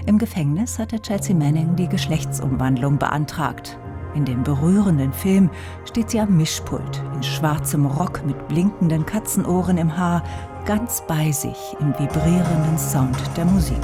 Im Gefängnis hatte Chelsea Manning die Geschlechtsumwandlung beantragt. In dem berührenden Film steht sie am Mischpult, in schwarzem Rock mit blinkenden Katzenohren im Haar, ganz bei sich im vibrierenden Sound der Musik.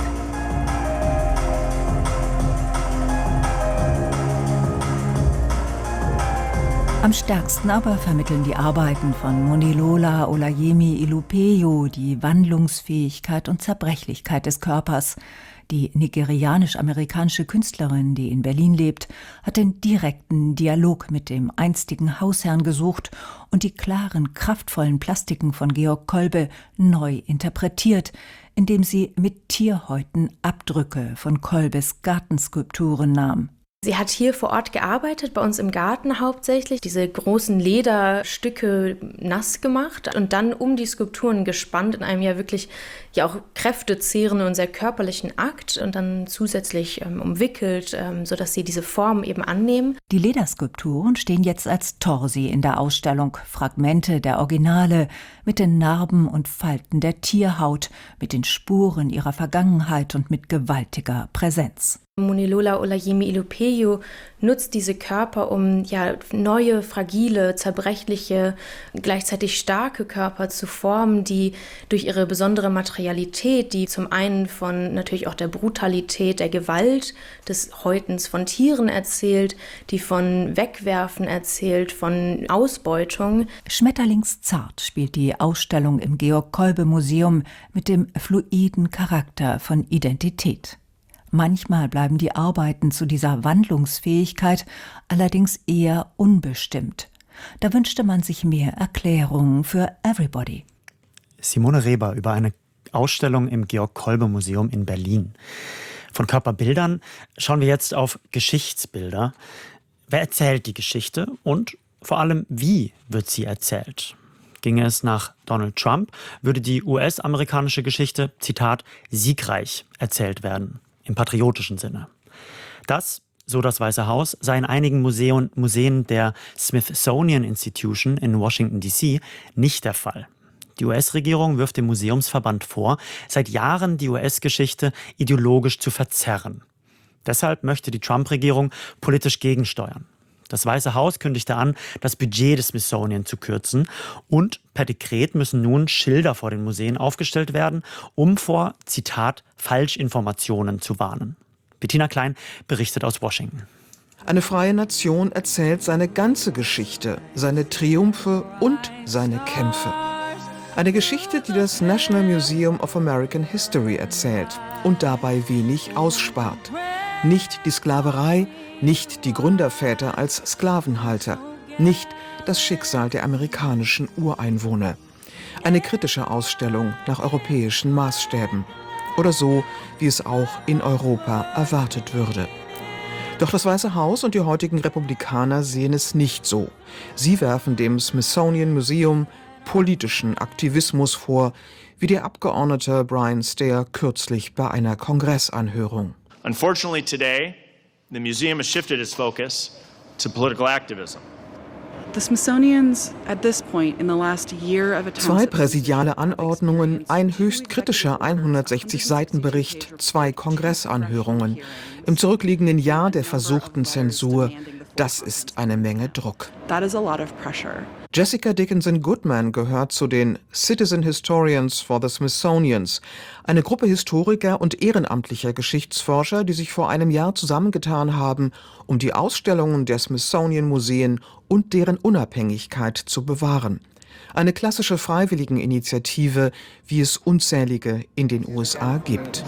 Am stärksten aber vermitteln die Arbeiten von Monilola Olayemi Ilupeyo die Wandlungsfähigkeit und Zerbrechlichkeit des Körpers. Die nigerianisch-amerikanische Künstlerin, die in Berlin lebt, hat den direkten Dialog mit dem einstigen Hausherrn gesucht und die klaren, kraftvollen Plastiken von Georg Kolbe neu interpretiert, indem sie mit Tierhäuten Abdrücke von Kolbes Gartenskulpturen nahm. Sie hat hier vor Ort gearbeitet, bei uns im Garten hauptsächlich, diese großen Lederstücke nass gemacht und dann um die Skulpturen gespannt in einem ja wirklich ja auch kräftezehrenden und sehr körperlichen Akt und dann zusätzlich umwickelt, sodass sie diese Form eben annehmen. Die Lederskulpturen stehen jetzt als Torsi in der Ausstellung, Fragmente der Originale mit den Narben und Falten der Tierhaut, mit den Spuren ihrer Vergangenheit und mit gewaltiger Präsenz. Monilola Olayemi Ilupeyo nutzt diese Körper, um ja neue, fragile, zerbrechliche, gleichzeitig starke Körper zu formen, die durch ihre besondere Materialität, die zum einen von natürlich auch der Brutalität, der Gewalt, des Häutens von Tieren erzählt, die von Wegwerfen erzählt, von Ausbeutung. Schmetterlingszart spielt die Ausstellung im Georg-Kolbe-Museum mit dem fluiden Charakter von Identität. Manchmal bleiben die Arbeiten zu dieser Wandlungsfähigkeit allerdings eher unbestimmt. Da wünschte man sich mehr Erklärungen für Everybody. Simone Reber über eine Ausstellung im Georg-Kolbe-Museum in Berlin. Von Körperbildern schauen wir jetzt auf Geschichtsbilder. Wer erzählt die Geschichte und vor allem, wie wird sie erzählt? Ginge es nach Donald Trump, würde die US-amerikanische Geschichte, Zitat, siegreich erzählt werden. Im patriotischen Sinne. Das, so das Weiße Haus, sei in einigen Museen der Smithsonian Institution in Washington, D.C. nicht der Fall. Die US-Regierung wirft dem Museumsverband vor, seit Jahren die US-Geschichte ideologisch zu verzerren. Deshalb möchte die Trump-Regierung politisch gegensteuern. Das Weiße Haus kündigte an, das Budget des Smithsonian zu kürzen und per Dekret müssen nun Schilder vor den Museen aufgestellt werden, um vor, Zitat, Falschinformationen zu warnen. Bettina Klein berichtet aus Washington. Eine freie Nation erzählt seine ganze Geschichte, seine Triumphe und seine Kämpfe. Eine Geschichte, die das National Museum of American History erzählt und dabei wenig ausspart. Nicht die Sklaverei, nicht die Gründerväter als Sklavenhalter, nicht das Schicksal der amerikanischen Ureinwohner. Eine kritische Ausstellung nach europäischen Maßstäben. Oder so, wie es auch in Europa erwartet würde. Doch das Weiße Haus und die heutigen Republikaner sehen es nicht so. Sie werfen dem Smithsonian Museum politischen Aktivismus vor, wie der Abgeordnete Brian Steyer kürzlich bei einer Kongressanhörung. Unfortunately today, the museum has shifted its focus to political activism. The Smithsonian's at this point in the last year of a 2 präsidiale Anordnungen, ein höchst kritischer 160-Seiten-Bericht, 2 Kongressanhörungen. Im zurückliegenden Jahr der versuchten Zensur, das ist eine Menge Druck. That is a lot of pressure. Jessica Dickinson Goodman gehört zu den Citizen Historians for the Smithsonians, eine Gruppe Historiker und ehrenamtlicher Geschichtsforscher, die sich vor einem Jahr zusammengetan haben, um die Ausstellungen der Smithsonian-Museen und deren Unabhängigkeit zu bewahren. Eine klassische Freiwilligeninitiative, wie es unzählige in den USA gibt.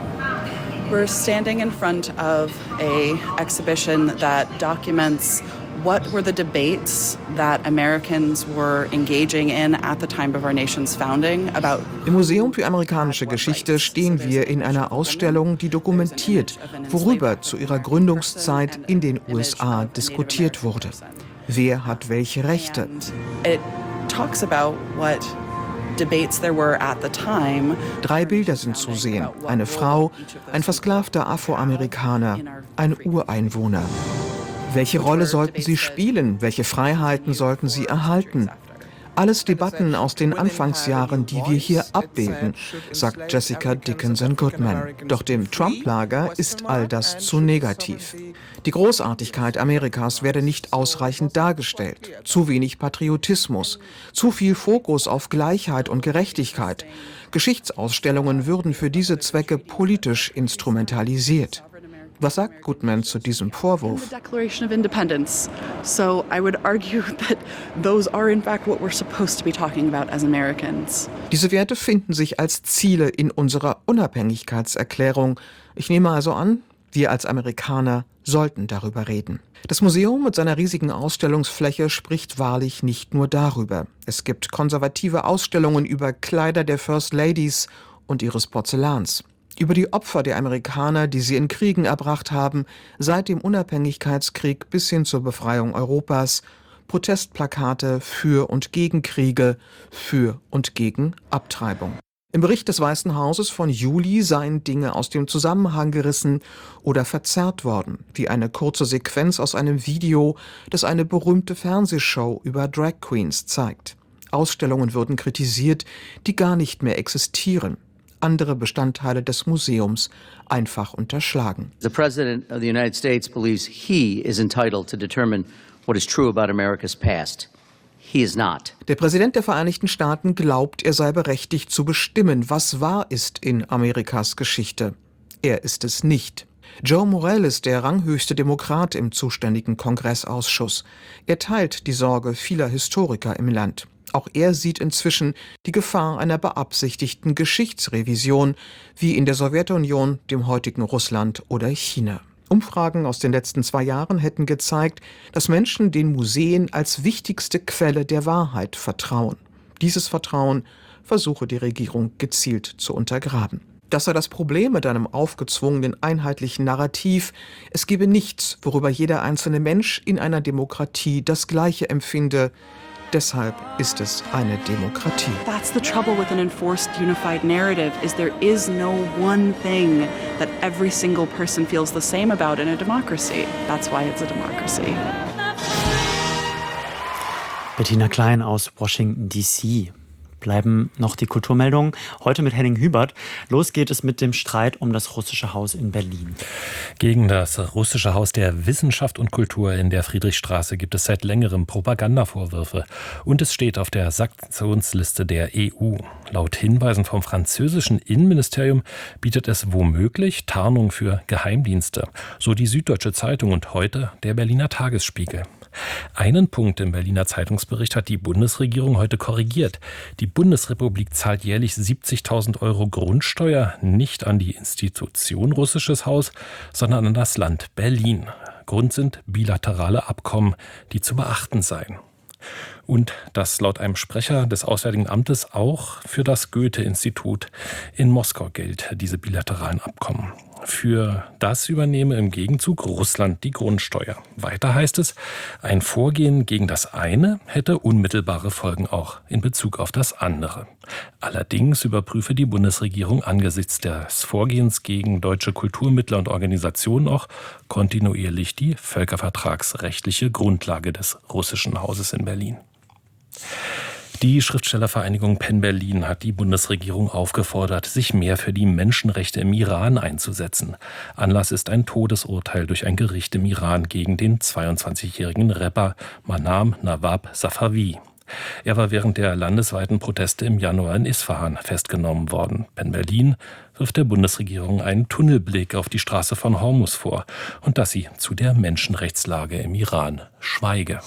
We're standing in front of a exhibition that documents what were the debates that Americans were engaging in at the time of our nation's founding about. Im Museum für amerikanische Geschichte stehen wir in einer Ausstellung, die dokumentiert, worüber zu ihrer Gründungszeit in den USA diskutiert wurde. Wer hat welche Rechte? It talks about what debates there were at the time. 3 Bilder sind zu sehen. Eine Frau, ein versklavter Afroamerikaner, ein Ureinwohner. Welche Rolle sollten sie spielen? Welche Freiheiten sollten sie erhalten? Alles Debatten aus den Anfangsjahren, die wir hier abbilden, sagt Jessica Dickinson-Goodman. Doch dem Trump-Lager ist all das zu negativ. Die Großartigkeit Amerikas werde nicht ausreichend dargestellt. Zu wenig Patriotismus, zu viel Fokus auf Gleichheit und Gerechtigkeit. Geschichtsausstellungen würden für diese Zwecke politisch instrumentalisiert. Was sagt Goodman zu diesem Vorwurf? The Declaration of Independence. So I would argue that those are in fact what we're supposed to be talking about as Americans. Diese Werte finden sich als Ziele in unserer Unabhängigkeitserklärung. Ich nehme also an, wir als Amerikaner sollten darüber reden. Das Museum mit seiner riesigen Ausstellungsfläche spricht wahrlich nicht nur darüber. Es gibt konservative Ausstellungen über Kleider der First Ladies und ihres Porzellans. Über die Opfer der Amerikaner, die sie in Kriegen erbracht haben, seit dem Unabhängigkeitskrieg bis hin zur Befreiung Europas, Protestplakate für und gegen Kriege, für und gegen Abtreibung. Im Bericht des Weißen Hauses von Juli seien Dinge aus dem Zusammenhang gerissen oder verzerrt worden, wie eine kurze Sequenz aus einem Video, das eine berühmte Fernsehshow über Drag Queens zeigt. Ausstellungen würden kritisiert, die gar nicht mehr existieren. Andere Bestandteile des Museums einfach unterschlagen. The President of the United States believes he is entitled to determine what is true about America's past. He is not. Der Präsident der Vereinigten Staaten glaubt, er sei berechtigt zu bestimmen, was wahr ist in Amerikas Geschichte. Er ist es nicht. Joe Morell ist der ranghöchste Demokrat im zuständigen Kongressausschuss. Er teilt die Sorge vieler Historiker im Land. Auch er sieht inzwischen die Gefahr einer beabsichtigten Geschichtsrevision, wie in der Sowjetunion, dem heutigen Russland oder China. Umfragen aus den letzten 2 Jahren hätten gezeigt, dass Menschen den Museen als wichtigste Quelle der Wahrheit vertrauen. Dieses Vertrauen versuche die Regierung gezielt zu untergraben. Das sei das Problem mit einem aufgezwungenen einheitlichen Narrativ. Es gebe nichts, worüber jeder einzelne Mensch in einer Demokratie das Gleiche empfinde. Deshalb ist es eine Demokratie. That's the trouble with an enforced unified narrative, is there is no one thing that every single person feels the same about in a democracy. That's why it's a democracy. Bettina Klein aus Washington, D.C. Bleiben noch die Kulturmeldungen. Heute mit Henning Hubert. Los geht es mit dem Streit um das Russische Haus in Berlin. Gegen das Russische Haus der Wissenschaft und Kultur in der Friedrichstraße gibt es seit längerem Propagandavorwürfe. Und es steht auf der Sanktionsliste der EU. Laut Hinweisen vom französischen Innenministerium bietet es womöglich Tarnung für Geheimdienste. So die Süddeutsche Zeitung und heute der Berliner Tagesspiegel. Einen Punkt im Berliner Zeitungsbericht hat die Bundesregierung heute korrigiert. Die Bundesrepublik zahlt jährlich 70.000 € Grundsteuer nicht an die Institution Russisches Haus, sondern an das Land Berlin. Grund sind bilaterale Abkommen, die zu beachten seien. Und dass laut einem Sprecher des Auswärtigen Amtes auch für das Goethe-Institut in Moskau gilt, diese bilateralen Abkommen. Für das übernehme im Gegenzug Russland die Grundsteuer. Weiter heißt es, ein Vorgehen gegen das eine hätte unmittelbare Folgen auch in Bezug auf das andere. Allerdings überprüfe die Bundesregierung angesichts des Vorgehens gegen deutsche Kulturmittler und Organisationen auch kontinuierlich die völkervertragsrechtliche Grundlage des Russischen Hauses in Berlin. Die Schriftstellervereinigung PEN Berlin hat die Bundesregierung aufgefordert, sich mehr für die Menschenrechte im Iran einzusetzen. Anlass ist ein Todesurteil durch ein Gericht im Iran gegen den 22-jährigen Rapper Manam Nawab Safavi. Er war während der landesweiten Proteste im Januar in Isfahan festgenommen worden. PEN Berlin wirft der Bundesregierung einen Tunnelblick auf die Straße von Hormuz vor und dass sie zu der Menschenrechtslage im Iran schweige.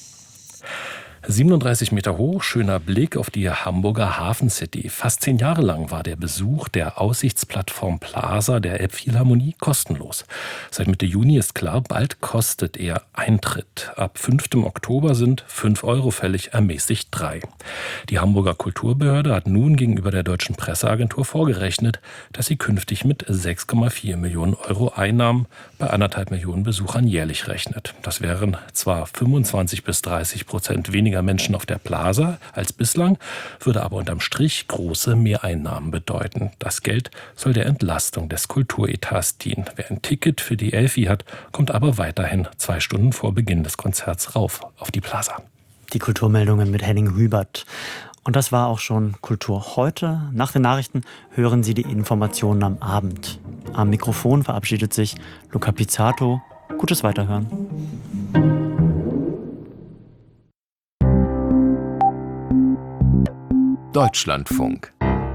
37 Meter hoch, schöner Blick auf die Hamburger Hafencity. Fast 10 Jahre lang war der Besuch der Aussichtsplattform Plaza der Elbphilharmonie kostenlos. Seit Mitte Juni ist klar, bald kostet er Eintritt. Ab 5. Oktober sind 5 € fällig, ermäßigt 3. Die Hamburger Kulturbehörde hat nun gegenüber der Deutschen Presseagentur vorgerechnet, dass sie künftig mit 6,4 Millionen € Einnahmen bei 1,5 Millionen Besuchern jährlich rechnet. Das wären zwar 25-30% weniger Menschen auf der Plaza als bislang, würde aber unterm Strich große Mehreinnahmen bedeuten. Das Geld soll der Entlastung des Kulturetats dienen. Wer ein Ticket für die Elfi hat, kommt aber weiterhin 2 Stunden vor Beginn des Konzerts rauf auf die Plaza. Die Kulturmeldungen mit Henning Hübert. Und das war auch schon Kultur heute. Nach den Nachrichten hören Sie die Informationen am Abend. Am Mikrofon verabschiedet sich Luca Pizzato. Gutes Weiterhören. Deutschlandfunk.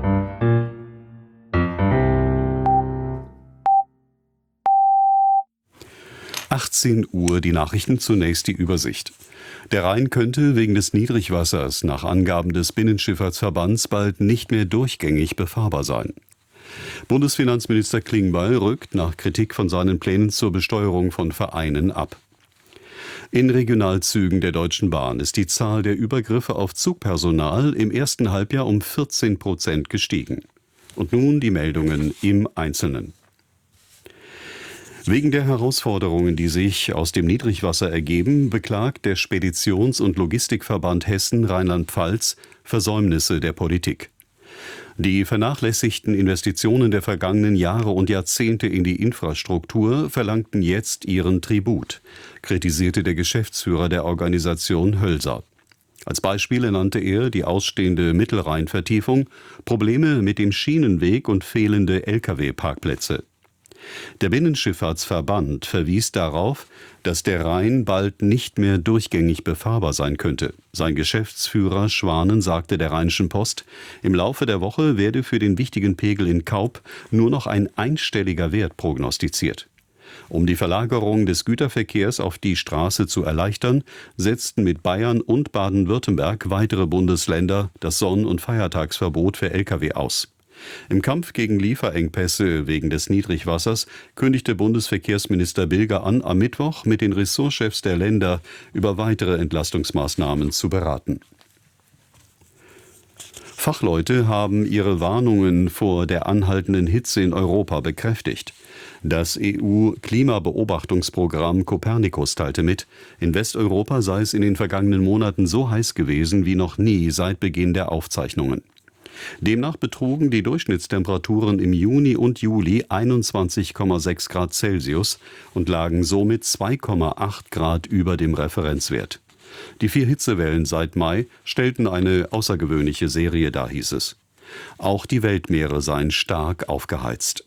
Uhr, die Nachrichten, zunächst die Übersicht. Der Rhein könnte wegen des Niedrigwassers nach Angaben des Binnenschifffahrtsverbands bald nicht mehr durchgängig befahrbar sein. Bundesfinanzminister Klingbeil rückt nach Kritik von seinen Plänen zur Besteuerung von Vereinen ab. In Regionalzügen der Deutschen Bahn ist die Zahl der Übergriffe auf Zugpersonal im ersten Halbjahr um 14% gestiegen. Und nun die Meldungen im Einzelnen. Wegen der Herausforderungen, die sich aus dem Niedrigwasser ergeben, beklagt der Speditions- und Logistikverband Hessen Rheinland-Pfalz Versäumnisse der Politik. Die vernachlässigten Investitionen der vergangenen Jahre und Jahrzehnte in die Infrastruktur verlangten jetzt ihren Tribut, kritisierte der Geschäftsführer der Organisation Hölser. Als Beispiele nannte er die ausstehende Mittelrheinvertiefung, Probleme mit dem Schienenweg und fehlende Lkw-Parkplätze. Der Binnenschifffahrtsverband verwies darauf, dass der Rhein bald nicht mehr durchgängig befahrbar sein könnte. Sein Geschäftsführer Schwanen sagte der Rheinischen Post, im Laufe der Woche werde für den wichtigen Pegel in Kaup nur noch ein einstelliger Wert prognostiziert. Um die Verlagerung des Güterverkehrs auf die Straße zu erleichtern, setzten mit Bayern und Baden-Württemberg weitere Bundesländer das Sonn- und Feiertagsverbot für Lkw aus. Im Kampf gegen Lieferengpässe wegen des Niedrigwassers kündigte Bundesverkehrsminister Bilger an, am Mittwoch mit den Ressortchefs der Länder über weitere Entlastungsmaßnahmen zu beraten. Fachleute haben ihre Warnungen vor der anhaltenden Hitze in Europa bekräftigt. Das EU-Klimabeobachtungsprogramm Copernicus teilte mit, in Westeuropa sei es in den vergangenen Monaten so heiß gewesen wie noch nie seit Beginn der Aufzeichnungen. Demnach betrugen die Durchschnittstemperaturen im Juni und Juli 21,6 Grad Celsius und lagen somit 2,8 Grad über dem Referenzwert. Die 4 Hitzewellen seit Mai stellten eine außergewöhnliche Serie dar, hieß es. Auch die Weltmeere seien stark aufgeheizt.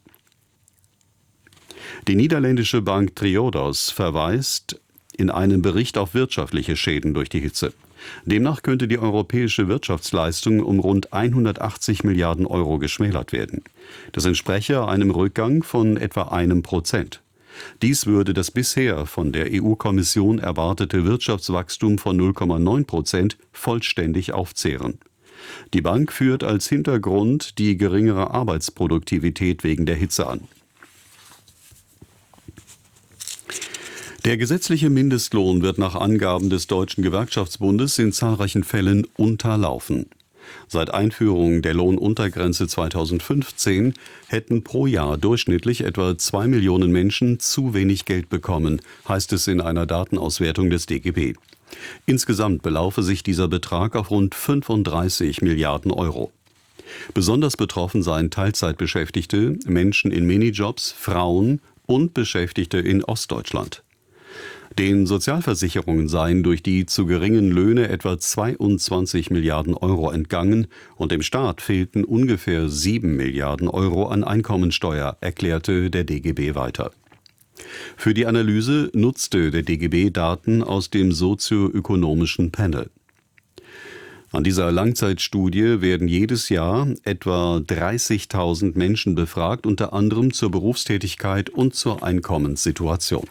Die niederländische Bank Triodos verweist in einem Bericht auf wirtschaftliche Schäden durch die Hitze. Demnach könnte die europäische Wirtschaftsleistung um rund 180 Milliarden Euro geschmälert werden. Das entspräche einem Rückgang von etwa 1%. Dies würde das bisher von der EU-Kommission erwartete Wirtschaftswachstum von 0,9% vollständig aufzehren. Die Bank führt als Hintergrund die geringere Arbeitsproduktivität wegen der Hitze an. Der gesetzliche Mindestlohn wird nach Angaben des Deutschen Gewerkschaftsbundes in zahlreichen Fällen unterlaufen. Seit Einführung der Lohnuntergrenze 2015 hätten pro Jahr durchschnittlich etwa 2 Millionen Menschen zu wenig Geld bekommen, heißt es in einer Datenauswertung des DGB. Insgesamt belaufe sich dieser Betrag auf rund 35 Milliarden Euro. Besonders betroffen seien Teilzeitbeschäftigte, Menschen in Minijobs, Frauen und Beschäftigte in Ostdeutschland. Den Sozialversicherungen seien durch die zu geringen Löhne etwa 22 Milliarden Euro entgangen und dem Staat fehlten ungefähr 7 Milliarden Euro an Einkommensteuer, erklärte der DGB weiter. Für die Analyse nutzte der DGB Daten aus dem sozioökonomischen Panel. An dieser Langzeitstudie werden jedes Jahr etwa 30.000 Menschen befragt, unter anderem zur Berufstätigkeit und zur Einkommenssituation.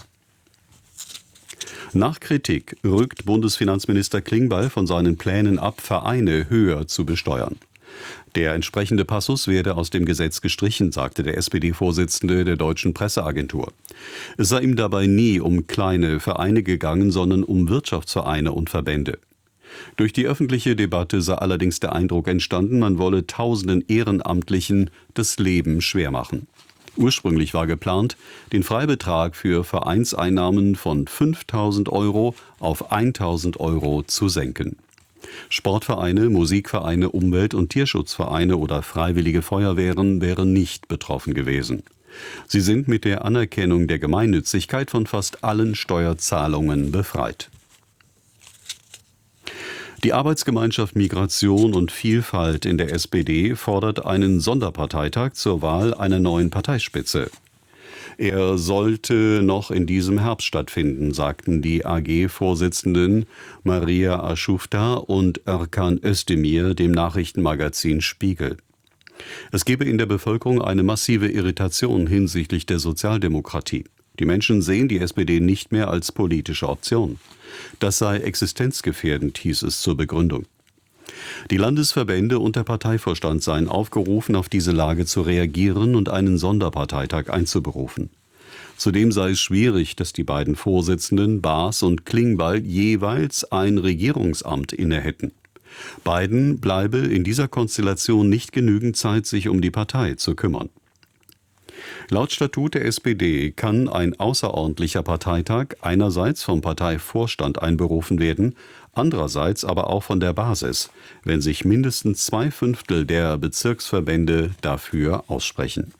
Nach Kritik rückt Bundesfinanzminister Klingbeil von seinen Plänen ab, Vereine höher zu besteuern. Der entsprechende Passus werde aus dem Gesetz gestrichen, sagte der SPD-Vorsitzende der Deutschen Presseagentur. Es sei ihm dabei nie um kleine Vereine gegangen, sondern um Wirtschaftsvereine und Verbände. Durch die öffentliche Debatte sei allerdings der Eindruck entstanden, man wolle tausenden Ehrenamtlichen das Leben schwer machen. Ursprünglich war geplant, den Freibetrag für Vereinseinnahmen von 5.000 Euro auf 1.000 Euro zu senken. Sportvereine, Musikvereine, Umwelt- und Tierschutzvereine oder freiwillige Feuerwehren wären nicht betroffen gewesen. Sie sind mit der Anerkennung der Gemeinnützigkeit von fast allen Steuerzahlungen befreit. Die Arbeitsgemeinschaft Migration und Vielfalt in der SPD fordert einen Sonderparteitag zur Wahl einer neuen Parteispitze. Er sollte noch in diesem Herbst stattfinden, sagten die AG-Vorsitzenden Maria Aschufta und Erkan Özdemir dem Nachrichtenmagazin Spiegel. Es gebe in der Bevölkerung eine massive Irritation hinsichtlich der Sozialdemokratie. Die Menschen sehen die SPD nicht mehr als politische Option. Das sei existenzgefährdend, hieß es zur Begründung. Die Landesverbände und der Parteivorstand seien aufgerufen, auf diese Lage zu reagieren und einen Sonderparteitag einzuberufen. Zudem sei es schwierig, dass die beiden Vorsitzenden Baas und Klingbeil jeweils ein Regierungsamt inne hätten. Beiden bleibe in dieser Konstellation nicht genügend Zeit, sich um die Partei zu kümmern. Laut Statut der SPD kann ein außerordentlicher Parteitag einerseits vom Parteivorstand einberufen werden, andererseits aber auch von der Basis, wenn sich mindestens 2/5 der Bezirksverbände dafür aussprechen.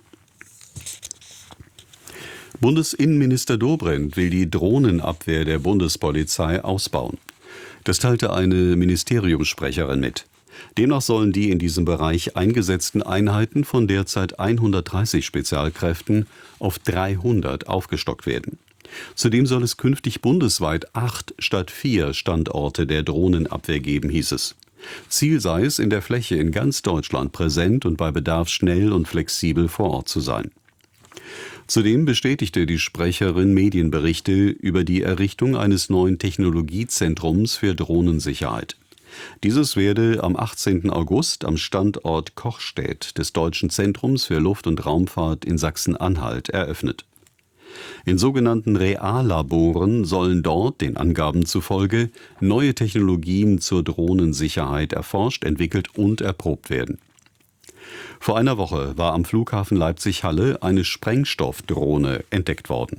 Bundesinnenminister Dobrindt will die Drohnenabwehr der Bundespolizei ausbauen. Das teilte eine Ministeriumssprecherin mit. Demnach sollen die in diesem Bereich eingesetzten Einheiten von derzeit 130 Spezialkräften auf 300 aufgestockt werden. Zudem soll es künftig bundesweit 8 statt 4 Standorte der Drohnenabwehr geben, hieß es. Ziel sei es, in der Fläche in ganz Deutschland präsent und bei Bedarf schnell und flexibel vor Ort zu sein. Zudem bestätigte die Sprecherin Medienberichte über die Errichtung eines neuen Technologiezentrums für Drohnensicherheit. Dieses werde am 18. August am Standort Kochstedt des Deutschen Zentrums für Luft- und Raumfahrt in Sachsen-Anhalt eröffnet. In sogenannten Reallaboren sollen dort, den Angaben zufolge, neue Technologien zur Drohnensicherheit erforscht, entwickelt und erprobt werden. Vor einer Woche war am Flughafen Leipzig-Halle eine Sprengstoffdrohne entdeckt worden.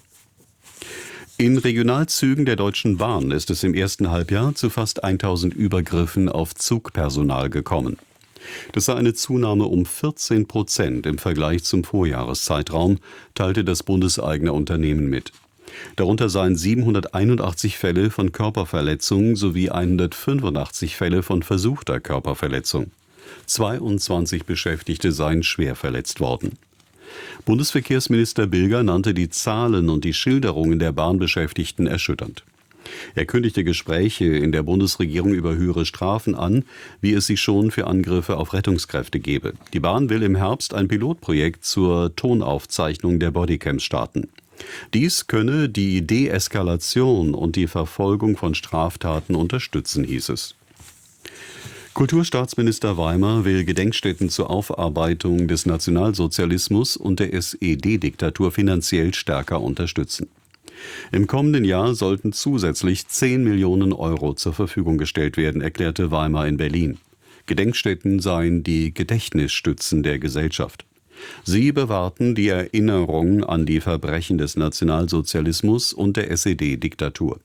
In Regionalzügen der Deutschen Bahn ist es im ersten Halbjahr zu fast 1000 Übergriffen auf Zugpersonal gekommen. Das sei eine Zunahme um 14% im Vergleich zum Vorjahreszeitraum, teilte das bundeseigene Unternehmen mit. Darunter seien 781 Fälle von Körperverletzung sowie 185 Fälle von versuchter Körperverletzung. 22 Beschäftigte seien schwer verletzt worden. Bundesverkehrsminister Bilger nannte die Zahlen und die Schilderungen der Bahnbeschäftigten erschütternd. Er kündigte Gespräche in der Bundesregierung über höhere Strafen an, wie es sie schon für Angriffe auf Rettungskräfte gebe. Die Bahn will im Herbst ein Pilotprojekt zur Tonaufzeichnung der Bodycams starten. Dies könne die Deeskalation und die Verfolgung von Straftaten unterstützen, hieß es. Kulturstaatsminister Weimer will Gedenkstätten zur Aufarbeitung des Nationalsozialismus und der SED-Diktatur finanziell stärker unterstützen. Im kommenden Jahr sollten zusätzlich 10 Millionen Euro zur Verfügung gestellt werden, erklärte Weimer in Berlin. Gedenkstätten seien die Gedächtnisstützen der Gesellschaft. Sie bewahrten die Erinnerung an die Verbrechen des Nationalsozialismus und der SED-Diktatur.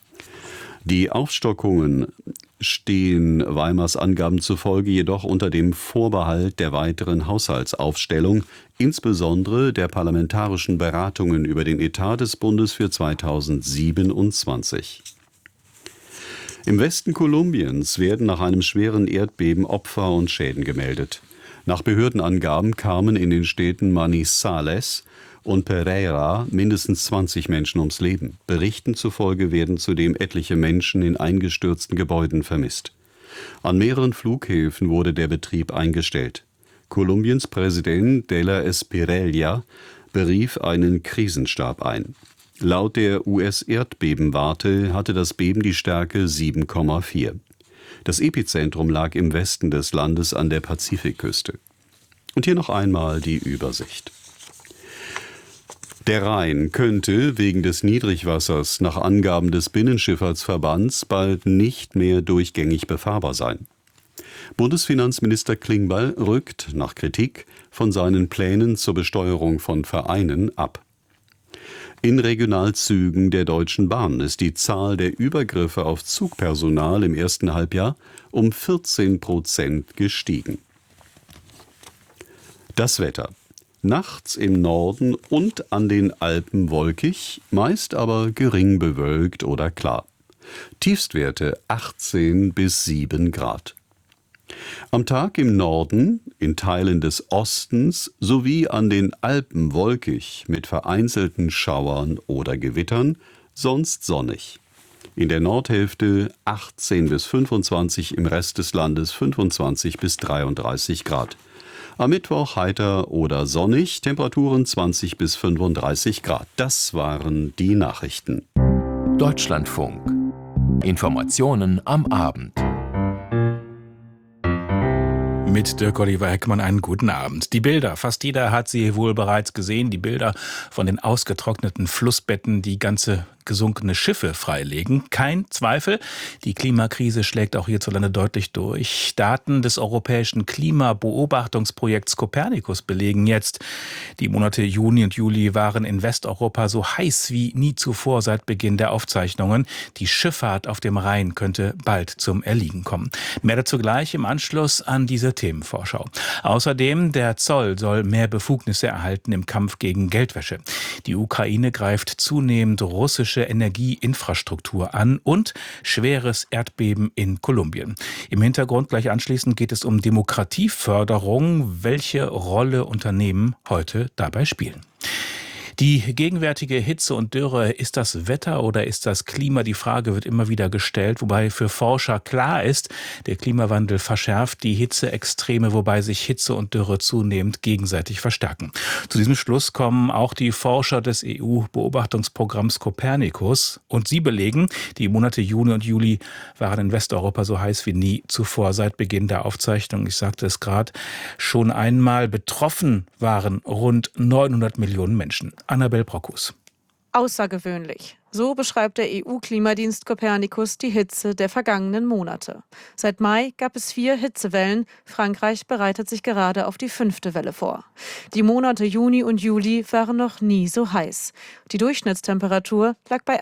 Die Aufstockungen stehen Weimars Angaben zufolge jedoch unter dem Vorbehalt der weiteren Haushaltsaufstellung, insbesondere der parlamentarischen Beratungen über den Etat des Bundes für 2027. Im Westen Kolumbiens werden nach einem schweren Erdbeben Opfer und Schäden gemeldet. Nach Behördenangaben kamen in den Städten Manizales und Pereira mindestens 20 Menschen ums Leben. Berichten zufolge werden zudem etliche Menschen in eingestürzten Gebäuden vermisst. An mehreren Flughäfen wurde der Betrieb eingestellt. Kolumbiens Präsident de la Espriella berief einen Krisenstab ein. Laut der US-Erdbebenwarte hatte das Beben die Stärke 7,4. Das Epizentrum lag im Westen des Landes an der Pazifikküste. Und hier noch einmal die Übersicht. Der Rhein könnte wegen des Niedrigwassers nach Angaben des Binnenschifffahrtsverbands bald nicht mehr durchgängig befahrbar sein. Bundesfinanzminister Klingbeil rückt nach Kritik von seinen Plänen zur Besteuerung von Vereinen ab. In Regionalzügen der Deutschen Bahn ist die Zahl der Übergriffe auf Zugpersonal im ersten Halbjahr um 14% gestiegen. Das Wetter. Nachts im Norden und an den Alpen wolkig, meist aber gering bewölkt oder klar. Tiefstwerte 18 bis 7 Grad. Am Tag im Norden, in Teilen des Ostens sowie an den Alpen wolkig mit vereinzelten Schauern oder Gewittern, sonst sonnig. In der Nordhälfte 18 bis 25, im Rest des Landes 25 bis 33 Grad. Am Mittwoch heiter oder sonnig, Temperaturen 20 bis 35 Grad. Das waren die Nachrichten. Deutschlandfunk. Informationen am Abend. Mit Dirk-Oliver Heckmann einen guten Abend. Die Bilder, fast jeder hat sie wohl bereits gesehen, die Bilder von den ausgetrockneten Flussbetten, die ganze gesunkene Schiffe freilegen. Kein Zweifel, die Klimakrise schlägt auch hierzulande deutlich durch. Daten des europäischen Klimabeobachtungsprojekts Copernicus belegen jetzt, die Monate Juni und Juli waren in Westeuropa so heiß wie nie zuvor seit Beginn der Aufzeichnungen. Die Schifffahrt auf dem Rhein könnte bald zum Erliegen kommen. Mehr dazu gleich im Anschluss an diese Themenvorschau. Außerdem, der Zoll soll mehr Befugnisse erhalten im Kampf gegen Geldwäsche. Die Ukraine greift zunehmend russische Energieinfrastruktur an und schweres Erdbeben in Kolumbien. Im Hintergrund gleich anschließend geht es um Demokratieförderung, welche Rolle Unternehmen heute dabei spielen. Die gegenwärtige Hitze und Dürre, ist das Wetter oder ist das Klima? Die Frage wird immer wieder gestellt, wobei für Forscher klar ist, der Klimawandel verschärft die Hitzeextreme, wobei sich Hitze und Dürre zunehmend gegenseitig verstärken. Zu diesem Schluss kommen auch die Forscher des EU-Beobachtungsprogramms Copernicus und sie belegen, die Monate Juni und Juli waren in Westeuropa so heiß wie nie zuvor seit Beginn der Aufzeichnung. Ich sagte es gerade, schon einmal betroffen waren rund 900 Millionen Menschen. Annabel Brockus. Außergewöhnlich. So beschreibt der EU-Klimadienst Copernicus die Hitze der vergangenen Monate. Seit Mai gab es 4 Hitzewellen. Frankreich bereitet sich gerade auf die 5. Welle vor. Die Monate Juni und Juli waren noch nie so heiß. Die Durchschnittstemperatur lag bei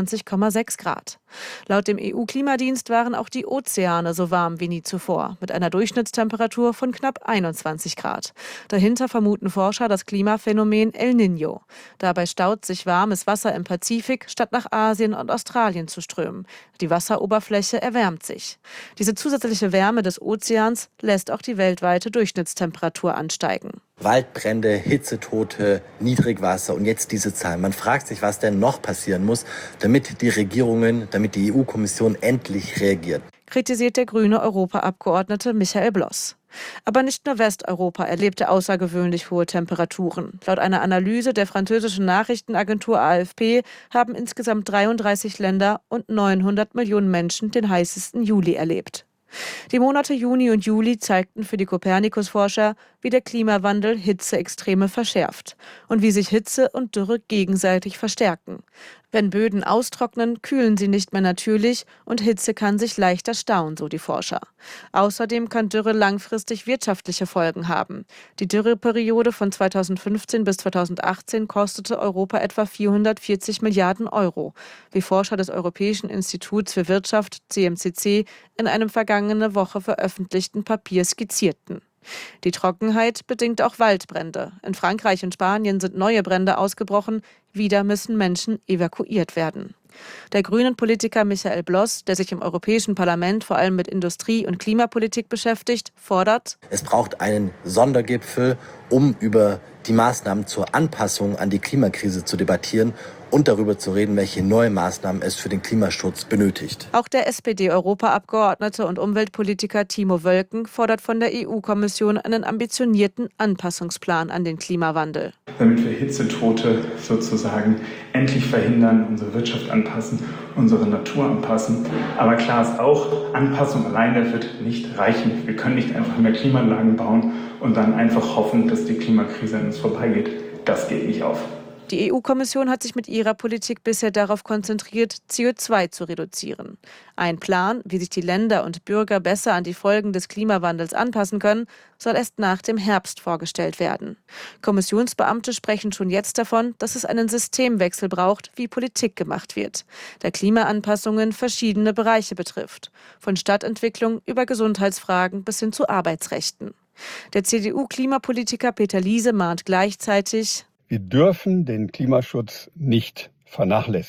21,6 Grad. Laut dem EU-Klimadienst waren auch die Ozeane so warm wie nie zuvor, mit einer Durchschnittstemperatur von knapp 21 Grad. Dahinter vermuten Forscher das Klimaphänomen El Niño. Dabei staut sich warmes Wasser im Pazifik, statt nach Asien und Australien zu strömen. Die Wasseroberfläche erwärmt sich. Diese zusätzliche Wärme des Ozeans lässt auch die weltweite Durchschnittstemperatur ansteigen. Waldbrände, Hitzetote, Niedrigwasser und jetzt diese Zahlen. Man fragt sich, was denn noch passieren muss, damit die Regierungen, damit die EU-Kommission endlich reagiert. Kritisiert der grüne Europaabgeordnete Michael Bloss. Aber nicht nur Westeuropa erlebte außergewöhnlich hohe Temperaturen. Laut einer Analyse der französischen Nachrichtenagentur AFP haben insgesamt 33 Länder und 900 Millionen Menschen den heißesten Juli erlebt. Die Monate Juni und Juli zeigten für die Copernicus-Forscher, wie der Klimawandel Hitzeextreme verschärft und wie sich Hitze und Dürre gegenseitig verstärken. Wenn Böden austrocknen, kühlen sie nicht mehr natürlich und Hitze kann sich leichter stauen, so die Forscher. Außerdem kann Dürre langfristig wirtschaftliche Folgen haben. Die Dürreperiode von 2015 bis 2018 kostete Europa etwa 440 Milliarden Euro, wie Forscher des Europäischen Instituts für Wirtschaft CMCC in einem vergangene Woche veröffentlichten Papier skizzierten. Die Trockenheit bedingt auch Waldbrände. In Frankreich und Spanien sind neue Brände ausgebrochen. Wieder müssen Menschen evakuiert werden. Der grünen Politiker Michael Bloss, der sich im Europäischen Parlament vor allem mit Industrie- und Klimapolitik beschäftigt, fordert: Es braucht einen Sondergipfel, um über die Maßnahmen zur Anpassung an die Klimakrise zu debattieren und darüber zu reden, welche neue Maßnahmen es für den Klimaschutz benötigt. Auch der SPD-Europaabgeordnete und Umweltpolitiker Timo Wölken fordert von der EU-Kommission einen ambitionierten Anpassungsplan an den Klimawandel. Damit wir Hitzetote sozusagen endlich verhindern, unsere Wirtschaft anpassen, unsere Natur anpassen. Aber klar ist auch, Anpassung alleine wird nicht reichen. Wir können nicht einfach mehr Klimaanlagen bauen und dann einfach hoffen, dass die Klimakrise an uns vorbeigeht. Das geht nicht auf. Die EU-Kommission hat sich mit ihrer Politik bisher darauf konzentriert, CO2 zu reduzieren. Ein Plan, wie sich die Länder und Bürger besser an die Folgen des Klimawandels anpassen können, soll erst nach dem Herbst vorgestellt werden. Kommissionsbeamte sprechen schon jetzt davon, dass es einen Systemwechsel braucht, wie Politik gemacht wird, der Klimaanpassungen verschiedene Bereiche betrifft, von Stadtentwicklung über Gesundheitsfragen bis hin zu Arbeitsrechten. Der CDU-Klimapolitiker Peter Liese mahnt gleichzeitig: Wir dürfen den Klimaschutz nicht vernachlässigen.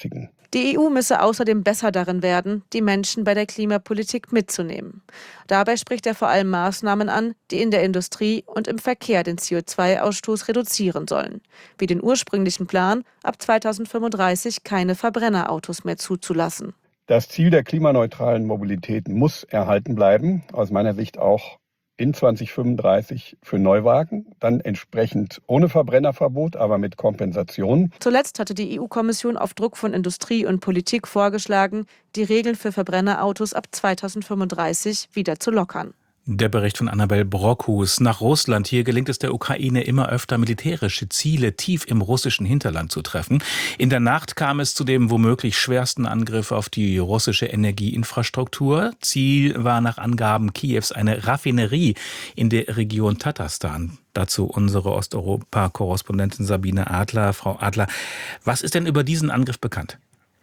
Die EU müsse außerdem besser darin werden, die Menschen bei der Klimapolitik mitzunehmen. Dabei spricht er vor allem Maßnahmen an, die in der Industrie und im Verkehr den CO2-Ausstoß reduzieren sollen, wie den ursprünglichen Plan, ab 2035 keine Verbrennerautos mehr zuzulassen. Das Ziel der klimaneutralen Mobilität muss erhalten bleiben, aus meiner Sicht auch in 2035 für Neuwagen, dann entsprechend ohne Verbrennerverbot, aber mit Kompensation. Zuletzt hatte die EU-Kommission auf Druck von Industrie und Politik vorgeschlagen, die Regeln für Verbrennerautos ab 2035 wieder zu lockern. Der Bericht von Annabel Brockhus. Nach Russland. Hier gelingt es der Ukraine immer öfter, militärische Ziele tief im russischen Hinterland zu treffen. In der Nacht kam es zu dem womöglich schwersten Angriff auf die russische Energieinfrastruktur. Ziel war nach Angaben Kiews eine Raffinerie in der Region Tatarstan. Dazu unsere Osteuropa-Korrespondentin Sabine Adler. Frau Adler, was ist denn über diesen Angriff bekannt?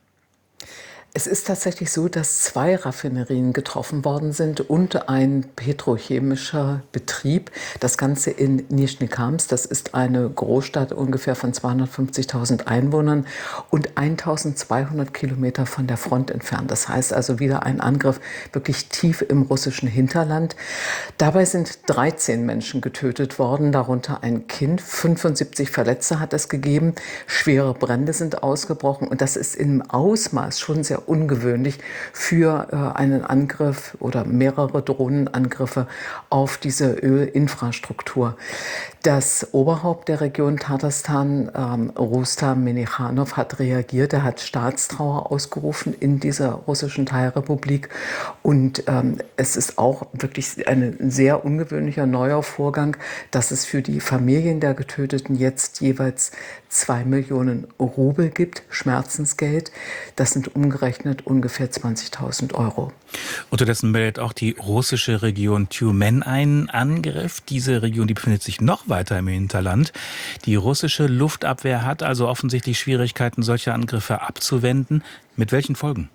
Es ist tatsächlich so, dass 2 Raffinerien getroffen worden sind und ein petrochemischer Betrieb. Das Ganze in Nischni-Kamsk, das ist eine Großstadt ungefähr von 250.000 Einwohnern und 1.200 Kilometer von der Front entfernt. Das heißt also wieder ein Angriff wirklich tief im russischen Hinterland. Dabei sind 13 Menschen getötet worden, darunter ein Kind. 75 Verletzte hat es gegeben. Schwere Brände sind ausgebrochen und das ist im Ausmaß schon sehr ungewöhnlich für einen Angriff oder mehrere Drohnenangriffe auf diese Ölinfrastruktur. Das Oberhaupt der Region Tatarstan, Rustam Minichanov, hat reagiert. Er hat Staatstrauer ausgerufen in dieser russischen Teilrepublik. Und es ist auch wirklich ein sehr ungewöhnlicher neuer Vorgang, dass es für die Familien der Getöteten jetzt jeweils 2 Millionen Rubel gibt, Schmerzensgeld. Das sind umgerechnet ungefähr 20.000 Euro. Unterdessen meldet auch die russische Region Tyumen einen Angriff. Diese Region, die befindet sich noch weiter im Hinterland. Die russische Luftabwehr hat also offensichtlich Schwierigkeiten, solche Angriffe abzuwenden. Mit welchen Folgen?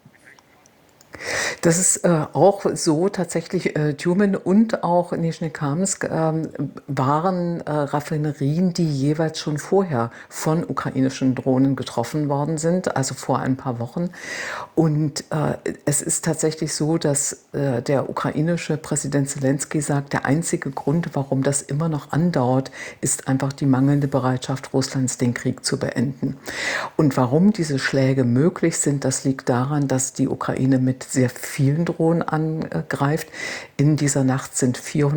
Das ist auch so tatsächlich. Tyumen und auch Nischni-Kamsk waren Raffinerien, die jeweils schon vorher von ukrainischen Drohnen getroffen worden sind, also vor ein paar Wochen. Und es ist tatsächlich so, dass der ukrainische Präsident Zelensky sagt, der einzige Grund, warum das immer noch andauert, ist einfach die mangelnde Bereitschaft Russlands, den Krieg zu beenden. Und warum diese Schläge möglich sind, das liegt daran, dass die Ukraine mit sehr vielen Drohnen angreift. In dieser Nacht sind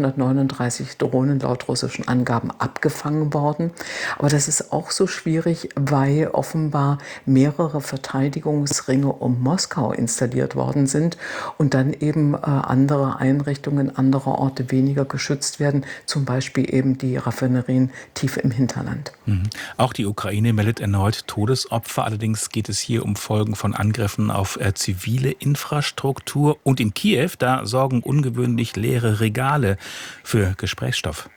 439 Drohnen laut russischen Angaben abgefangen worden. Aber das ist auch so schwierig, weil offenbar mehrere Verteidigungsringe um Moskau installiert worden sind und dann eben andere Einrichtungen, andere Orte weniger geschützt werden, zum Beispiel eben die Raffinerien tief im Hinterland. Auch die Ukraine meldet erneut Todesopfer. Allerdings geht es hier um Folgen von Angriffen auf zivile Infrastruktur. Und in Kiew, da sorgen ungewöhnlich leere Regale für Gesprächsstoff.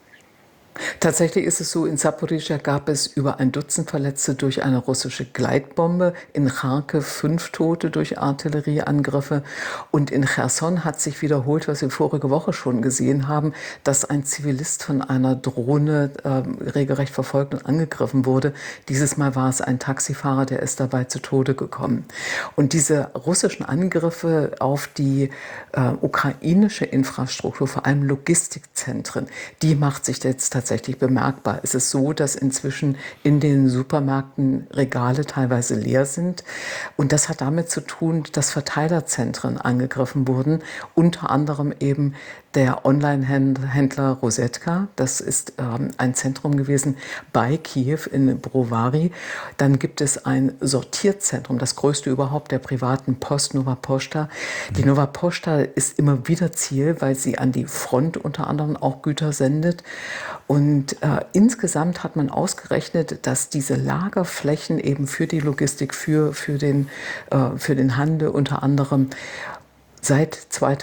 Tatsächlich ist es so, in Saporischschja gab es über ein Dutzend Verletzte durch eine russische Gleitbombe, in Charkiw 5 Tote durch Artillerieangriffe und in Cherson hat sich wiederholt, was wir vorige Woche schon gesehen haben, dass ein Zivilist von einer Drohne regelrecht verfolgt und angegriffen wurde. Dieses Mal war es ein Taxifahrer, der ist dabei zu Tode gekommen. Und diese russischen Angriffe auf die ukrainische Infrastruktur, vor allem Logistikzentren, die macht sich jetzt tatsächlich bemerkbar. Es ist so, dass inzwischen in den Supermärkten Regale teilweise leer sind. Und das hat damit zu tun, dass Verteilerzentren angegriffen wurden. Unter anderem eben der Online-Händler Rosetka. Das ist ein Zentrum gewesen bei Kiew in Brovary. Dann gibt es ein Sortierzentrum, das größte überhaupt der privaten Post, Nova Pošta. Die Nova Pošta ist immer wieder Ziel, weil sie an die Front unter anderem auch Güter sendet. Und insgesamt hat man ausgerechnet, dass diese Lagerflächen eben für die Logistik, für den Handel unter anderem seit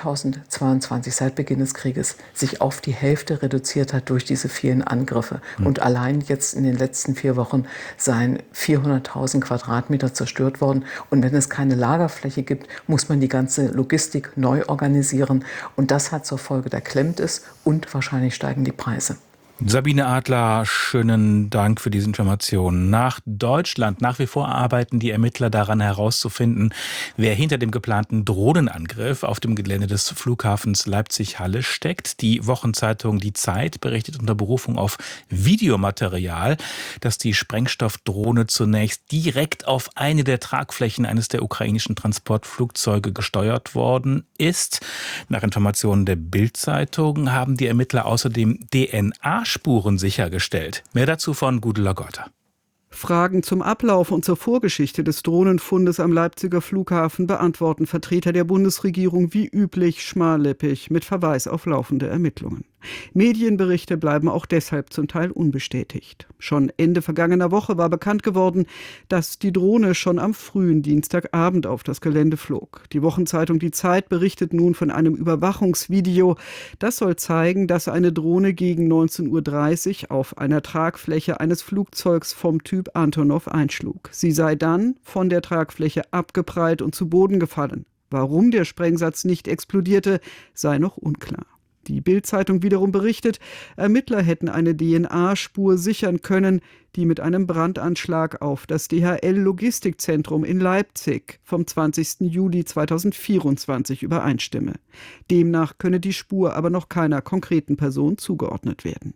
2022, seit Beginn des Krieges, sich auf die Hälfte reduziert hat durch diese vielen Angriffe. Und allein jetzt in den letzten 4 Wochen seien 400.000 Quadratmeter zerstört worden. Und wenn es keine Lagerfläche gibt, muss man die ganze Logistik neu organisieren. Und das hat zur Folge, da klemmt es und wahrscheinlich steigen die Preise. Sabine Adler, schönen Dank für diese Informationen. Nach Deutschland. Nach wie vor arbeiten die Ermittler daran herauszufinden, wer hinter dem geplanten Drohnenangriff auf dem Gelände des Flughafens Leipzig-Halle steckt. Die Wochenzeitung Die Zeit berichtet unter Berufung auf Videomaterial, dass die Sprengstoffdrohne zunächst direkt auf eine der Tragflächen eines der ukrainischen Transportflugzeuge gesteuert worden ist. Nach Informationen der Bild-Zeitung haben die Ermittler außerdem DNA-Spuren sichergestellt. Mehr dazu von Gudula Gorter. Fragen zum Ablauf und zur Vorgeschichte des Drohnenfundes am Leipziger Flughafen beantworten Vertreter der Bundesregierung wie üblich schmallippig mit Verweis auf laufende Ermittlungen. Medienberichte bleiben auch deshalb zum Teil unbestätigt. Schon Ende vergangener Woche war bekannt geworden, dass die Drohne schon am frühen Dienstagabend auf das Gelände flog. Die Wochenzeitung Die Zeit berichtet nun von einem Überwachungsvideo. Das soll zeigen, dass eine Drohne gegen 19:30 Uhr auf einer Tragfläche eines Flugzeugs vom Typ Antonov einschlug. Sie sei dann von der Tragfläche abgeprallt und zu Boden gefallen. Warum der Sprengsatz nicht explodierte, sei noch unklar. Die Bild-Zeitung wiederum berichtet, Ermittler hätten eine DNA-Spur sichern können, die mit einem Brandanschlag auf das DHL-Logistikzentrum in Leipzig vom 20. Juli 2024 übereinstimme. Demnach könne die Spur aber noch keiner konkreten Person zugeordnet werden.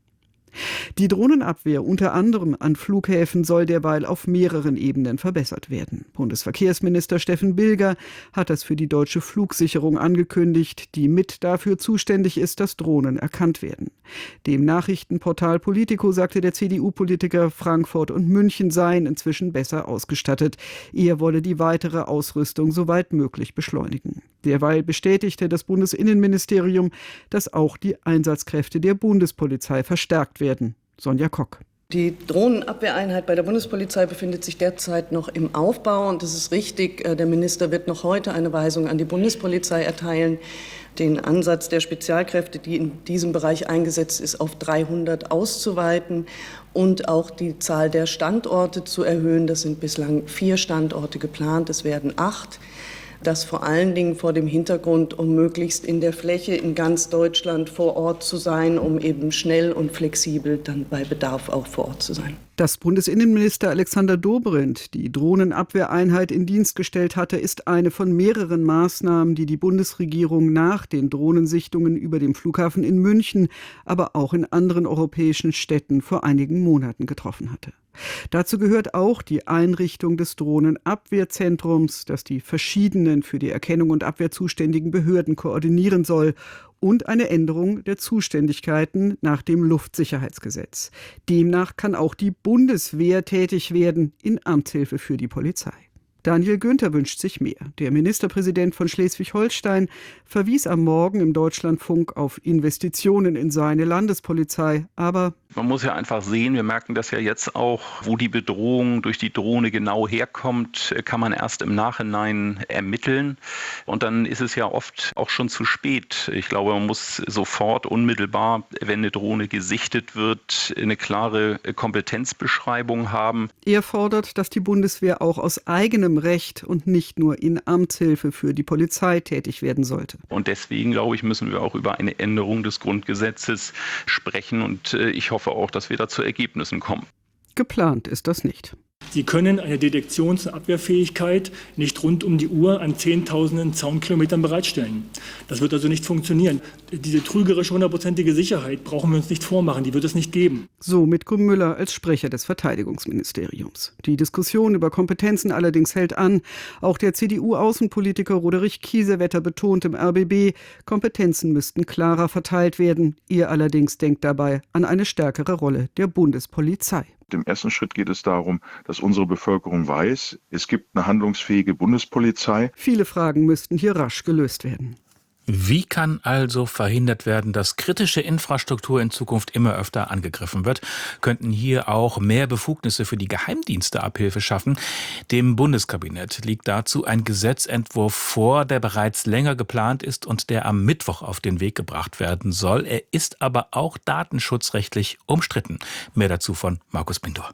Die Drohnenabwehr unter anderem an Flughäfen soll derweil auf mehreren Ebenen verbessert werden. Bundesverkehrsminister Steffen Bilger hat das für die deutsche Flugsicherung angekündigt, die mit dafür zuständig ist, dass Drohnen erkannt werden. Dem Nachrichtenportal Politico sagte der CDU-Politiker, Frankfurt und München seien inzwischen besser ausgestattet. Er wolle die weitere Ausrüstung soweit möglich beschleunigen. Derweil bestätigte das Bundesinnenministerium, dass auch die Einsatzkräfte der Bundespolizei verstärkt werden. Sonja Kock. Die Drohnenabwehreinheit bei der Bundespolizei befindet sich derzeit noch im Aufbau. Und das ist richtig, der Minister wird noch heute eine Weisung an die Bundespolizei erteilen, den Ansatz der Spezialkräfte, die in diesem Bereich eingesetzt ist, auf 300 auszuweiten und auch die Zahl der Standorte zu erhöhen. Das sind bislang 4 Standorte geplant, es werden 8. Das vor allen Dingen vor dem Hintergrund, um möglichst in der Fläche in ganz Deutschland vor Ort zu sein, um eben schnell und flexibel dann bei Bedarf auch vor Ort zu sein. Dass Bundesinnenminister Alexander Dobrindt die Drohnenabwehreinheit in Dienst gestellt hatte, ist eine von mehreren Maßnahmen, die die Bundesregierung nach den Drohnensichtungen über dem Flughafen in München, aber auch in anderen europäischen Städten vor einigen Monaten getroffen hatte. Dazu gehört auch die Einrichtung des Drohnenabwehrzentrums, das die verschiedenen für die Erkennung und Abwehr zuständigen Behörden koordinieren soll, und eine Änderung der Zuständigkeiten nach dem Luftsicherheitsgesetz. Demnach kann auch die Bundeswehr tätig werden in Amtshilfe für die Polizei. Daniel Günther wünscht sich mehr. Der Ministerpräsident von Schleswig-Holstein verwies am Morgen im Deutschlandfunk auf Investitionen in seine Landespolizei, aber man muss ja einfach sehen, wir merken das ja jetzt auch, wo die Bedrohung durch die Drohne genau herkommt, kann man erst im Nachhinein ermitteln. Und dann ist es ja oft auch schon zu spät. Ich glaube, man muss sofort, unmittelbar, wenn eine Drohne gesichtet wird, eine klare Kompetenzbeschreibung haben. Er fordert, dass die Bundeswehr auch aus eigenem Recht und nicht nur in Amtshilfe für die Polizei tätig werden sollte. Und deswegen, glaube ich, müssen wir auch über eine Änderung des Grundgesetzes sprechen. Und ich hoffe auch, dass wir da zu Ergebnissen kommen. Geplant ist das nicht. Sie können eine Detektions- und Abwehrfähigkeit nicht rund um die Uhr an Zehntausenden Zaunkilometern bereitstellen. Das wird also nicht funktionieren. Diese trügerische, 100%ige Sicherheit brauchen wir uns nicht vormachen, die wird es nicht geben. So Mitko Müller als Sprecher des Verteidigungsministeriums. Die Diskussion über Kompetenzen allerdings hält an. Auch der CDU-Außenpolitiker Roderich Kiesewetter betont im RBB, Kompetenzen müssten klarer verteilt werden. Er allerdings denkt dabei an eine stärkere Rolle der Bundespolizei. Im ersten Schritt geht es darum, dass unsere Bevölkerung weiß, es gibt eine handlungsfähige Bundespolizei. Viele Fragen müssten hier rasch gelöst werden. Wie kann also verhindert werden, dass kritische Infrastruktur in Zukunft immer öfter angegriffen wird? Könnten hier auch mehr Befugnisse für die Geheimdienste Abhilfe schaffen? Dem Bundeskabinett liegt dazu ein Gesetzentwurf vor, der bereits länger geplant ist und der am Mittwoch auf den Weg gebracht werden soll. Er ist aber auch datenschutzrechtlich umstritten. Mehr dazu von Markus Bintor.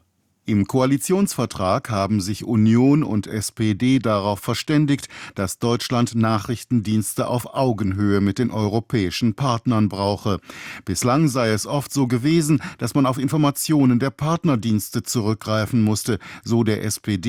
Im Koalitionsvertrag haben sich Union und SPD darauf verständigt, dass Deutschland Nachrichtendienste auf Augenhöhe mit den europäischen Partnern brauche. Bislang sei es oft so gewesen, dass man auf Informationen der Partnerdienste zurückgreifen musste, so der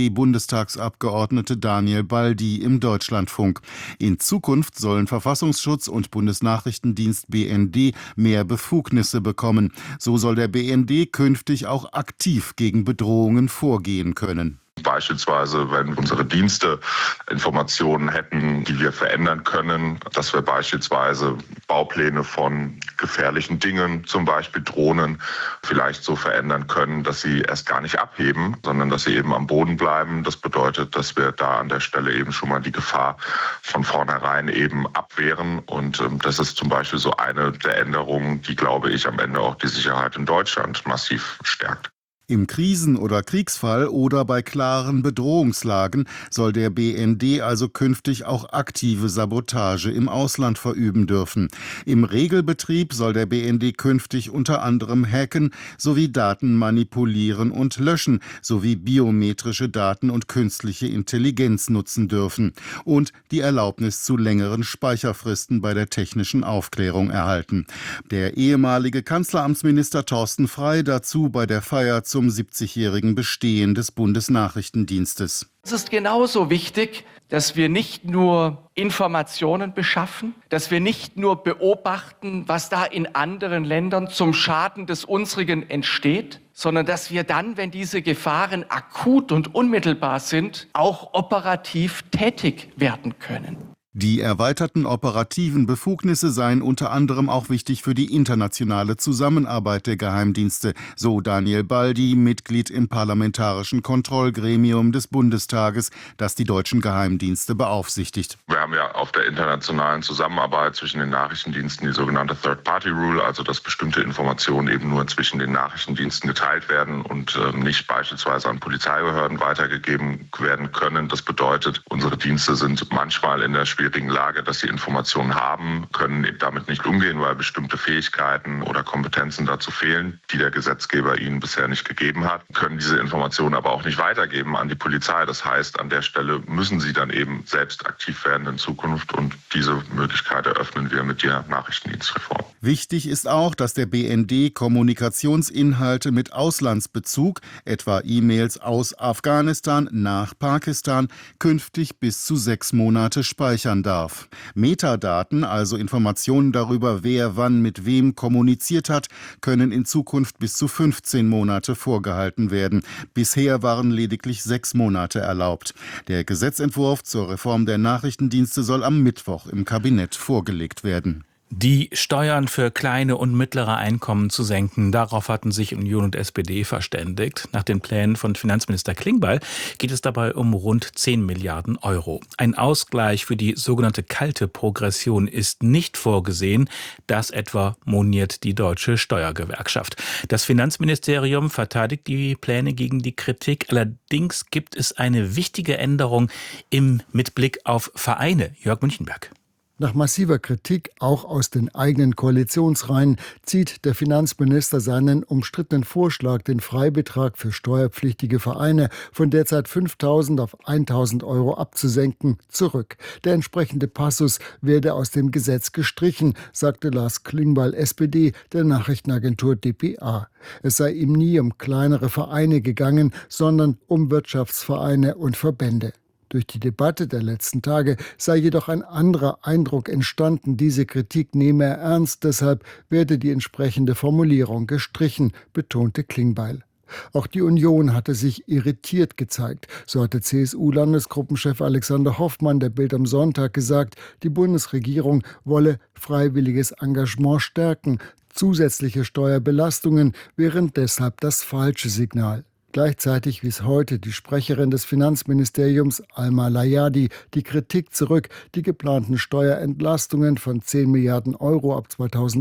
SPD-Bundestagsabgeordnete Daniel Baldi im Deutschlandfunk. In Zukunft sollen Verfassungsschutz und Bundesnachrichtendienst BND mehr Befugnisse bekommen. So soll der BND künftig auch aktiv gegen Bedrohungen vorgehen können. Beispielsweise, wenn unsere Dienste Informationen hätten, die wir verändern können, dass wir beispielsweise Baupläne von gefährlichen Dingen, zum Beispiel Drohnen, vielleicht so verändern können, dass sie erst gar nicht abheben, sondern dass sie eben am Boden bleiben. Das bedeutet, dass wir da an der Stelle eben schon mal die Gefahr von vornherein eben abwehren. Und das ist zum Beispiel so eine der Änderungen, die, glaube ich, am Ende auch die Sicherheit in Deutschland massiv stärkt. Im Krisen- oder Kriegsfall oder bei klaren Bedrohungslagen soll der BND also künftig auch aktive Sabotage im Ausland verüben dürfen. Im Regelbetrieb soll der BND künftig unter anderem hacken sowie Daten manipulieren und löschen sowie biometrische Daten und künstliche Intelligenz nutzen dürfen und die Erlaubnis zu längeren Speicherfristen bei der technischen Aufklärung erhalten. Der ehemalige Kanzleramtsminister Thorsten Frey dazu bei der Feier zum 70-jährigen Bestehen des Bundesnachrichtendienstes. Es ist genauso wichtig, dass wir nicht nur Informationen beschaffen, dass wir nicht nur beobachten, was da in anderen Ländern zum Schaden des unsrigen entsteht, sondern dass wir dann, wenn diese Gefahren akut und unmittelbar sind, auch operativ tätig werden können. Die erweiterten operativen Befugnisse seien unter anderem auch wichtig für die internationale Zusammenarbeit der Geheimdienste, so Daniel Baldi, Mitglied im Parlamentarischen Kontrollgremium des Bundestages, das die deutschen Geheimdienste beaufsichtigt. Wir haben ja auf der internationalen Zusammenarbeit zwischen den Nachrichtendiensten die sogenannte Third-Party-Rule, also dass bestimmte Informationen eben nur zwischen den Nachrichtendiensten geteilt werden und nicht beispielsweise an Polizeibehörden weitergegeben werden können. Das bedeutet, unsere Dienste sind manchmal in der schwierigen Lage, dass sie Informationen haben, können damit nicht umgehen, weil bestimmte Fähigkeiten oder Kompetenzen dazu fehlen, die der Gesetzgeber ihnen bisher nicht gegeben hat, können diese Informationen aber auch nicht weitergeben an die Polizei. Das heißt, an der Stelle müssen sie dann eben selbst aktiv werden in Zukunft und diese Möglichkeit eröffnen wir mit der Nachrichtendienstreform. Wichtig ist auch, dass der BND Kommunikationsinhalte mit Auslandsbezug, etwa E-Mails aus Afghanistan nach Pakistan, künftig bis zu 6 Monate speichern darf. Metadaten, also Informationen darüber, wer wann mit wem kommuniziert hat, können in Zukunft bis zu 15 Monate vorgehalten werden. Bisher waren lediglich 6 Monate erlaubt. Der Gesetzentwurf zur Reform der Nachrichtendienste soll am Mittwoch im Kabinett vorgelegt werden. Die Steuern für kleine und mittlere Einkommen zu senken, darauf hatten sich Union und SPD verständigt. Nach den Plänen von Finanzminister Klingbeil geht es dabei um rund 10 Milliarden Euro. Ein Ausgleich für die sogenannte kalte Progression ist nicht vorgesehen. Das etwa moniert die Deutsche Steuergewerkschaft. Das Finanzministerium verteidigt die Pläne gegen die Kritik. Allerdings gibt es eine wichtige Änderung mit Blick auf Vereine. Jörg Münchenberg. Nach massiver Kritik, auch aus den eigenen Koalitionsreihen, zieht der Finanzminister seinen umstrittenen Vorschlag, den Freibetrag für steuerpflichtige Vereine von derzeit 5.000 auf 1.000 Euro abzusenken, zurück. Der entsprechende Passus werde aus dem Gesetz gestrichen, sagte Lars Klingbeil, SPD, der Nachrichtenagentur dpa. Es sei ihm nie um kleinere Vereine gegangen, sondern um Wirtschaftsvereine und Verbände. Durch die Debatte der letzten Tage sei jedoch ein anderer Eindruck entstanden, diese Kritik nehme er ernst, deshalb werde die entsprechende Formulierung gestrichen, betonte Klingbeil. Auch die Union hatte sich irritiert gezeigt. So hatte CSU-Landesgruppenchef Alexander Hoffmann der Bild am Sonntag gesagt, die Bundesregierung wolle freiwilliges Engagement stärken. Zusätzliche Steuerbelastungen wären deshalb das falsche Signal. Gleichzeitig wies heute die Sprecherin des Finanzministeriums, Alma Layadi, die Kritik zurück, die geplanten Steuerentlastungen von 10 Milliarden Euro ab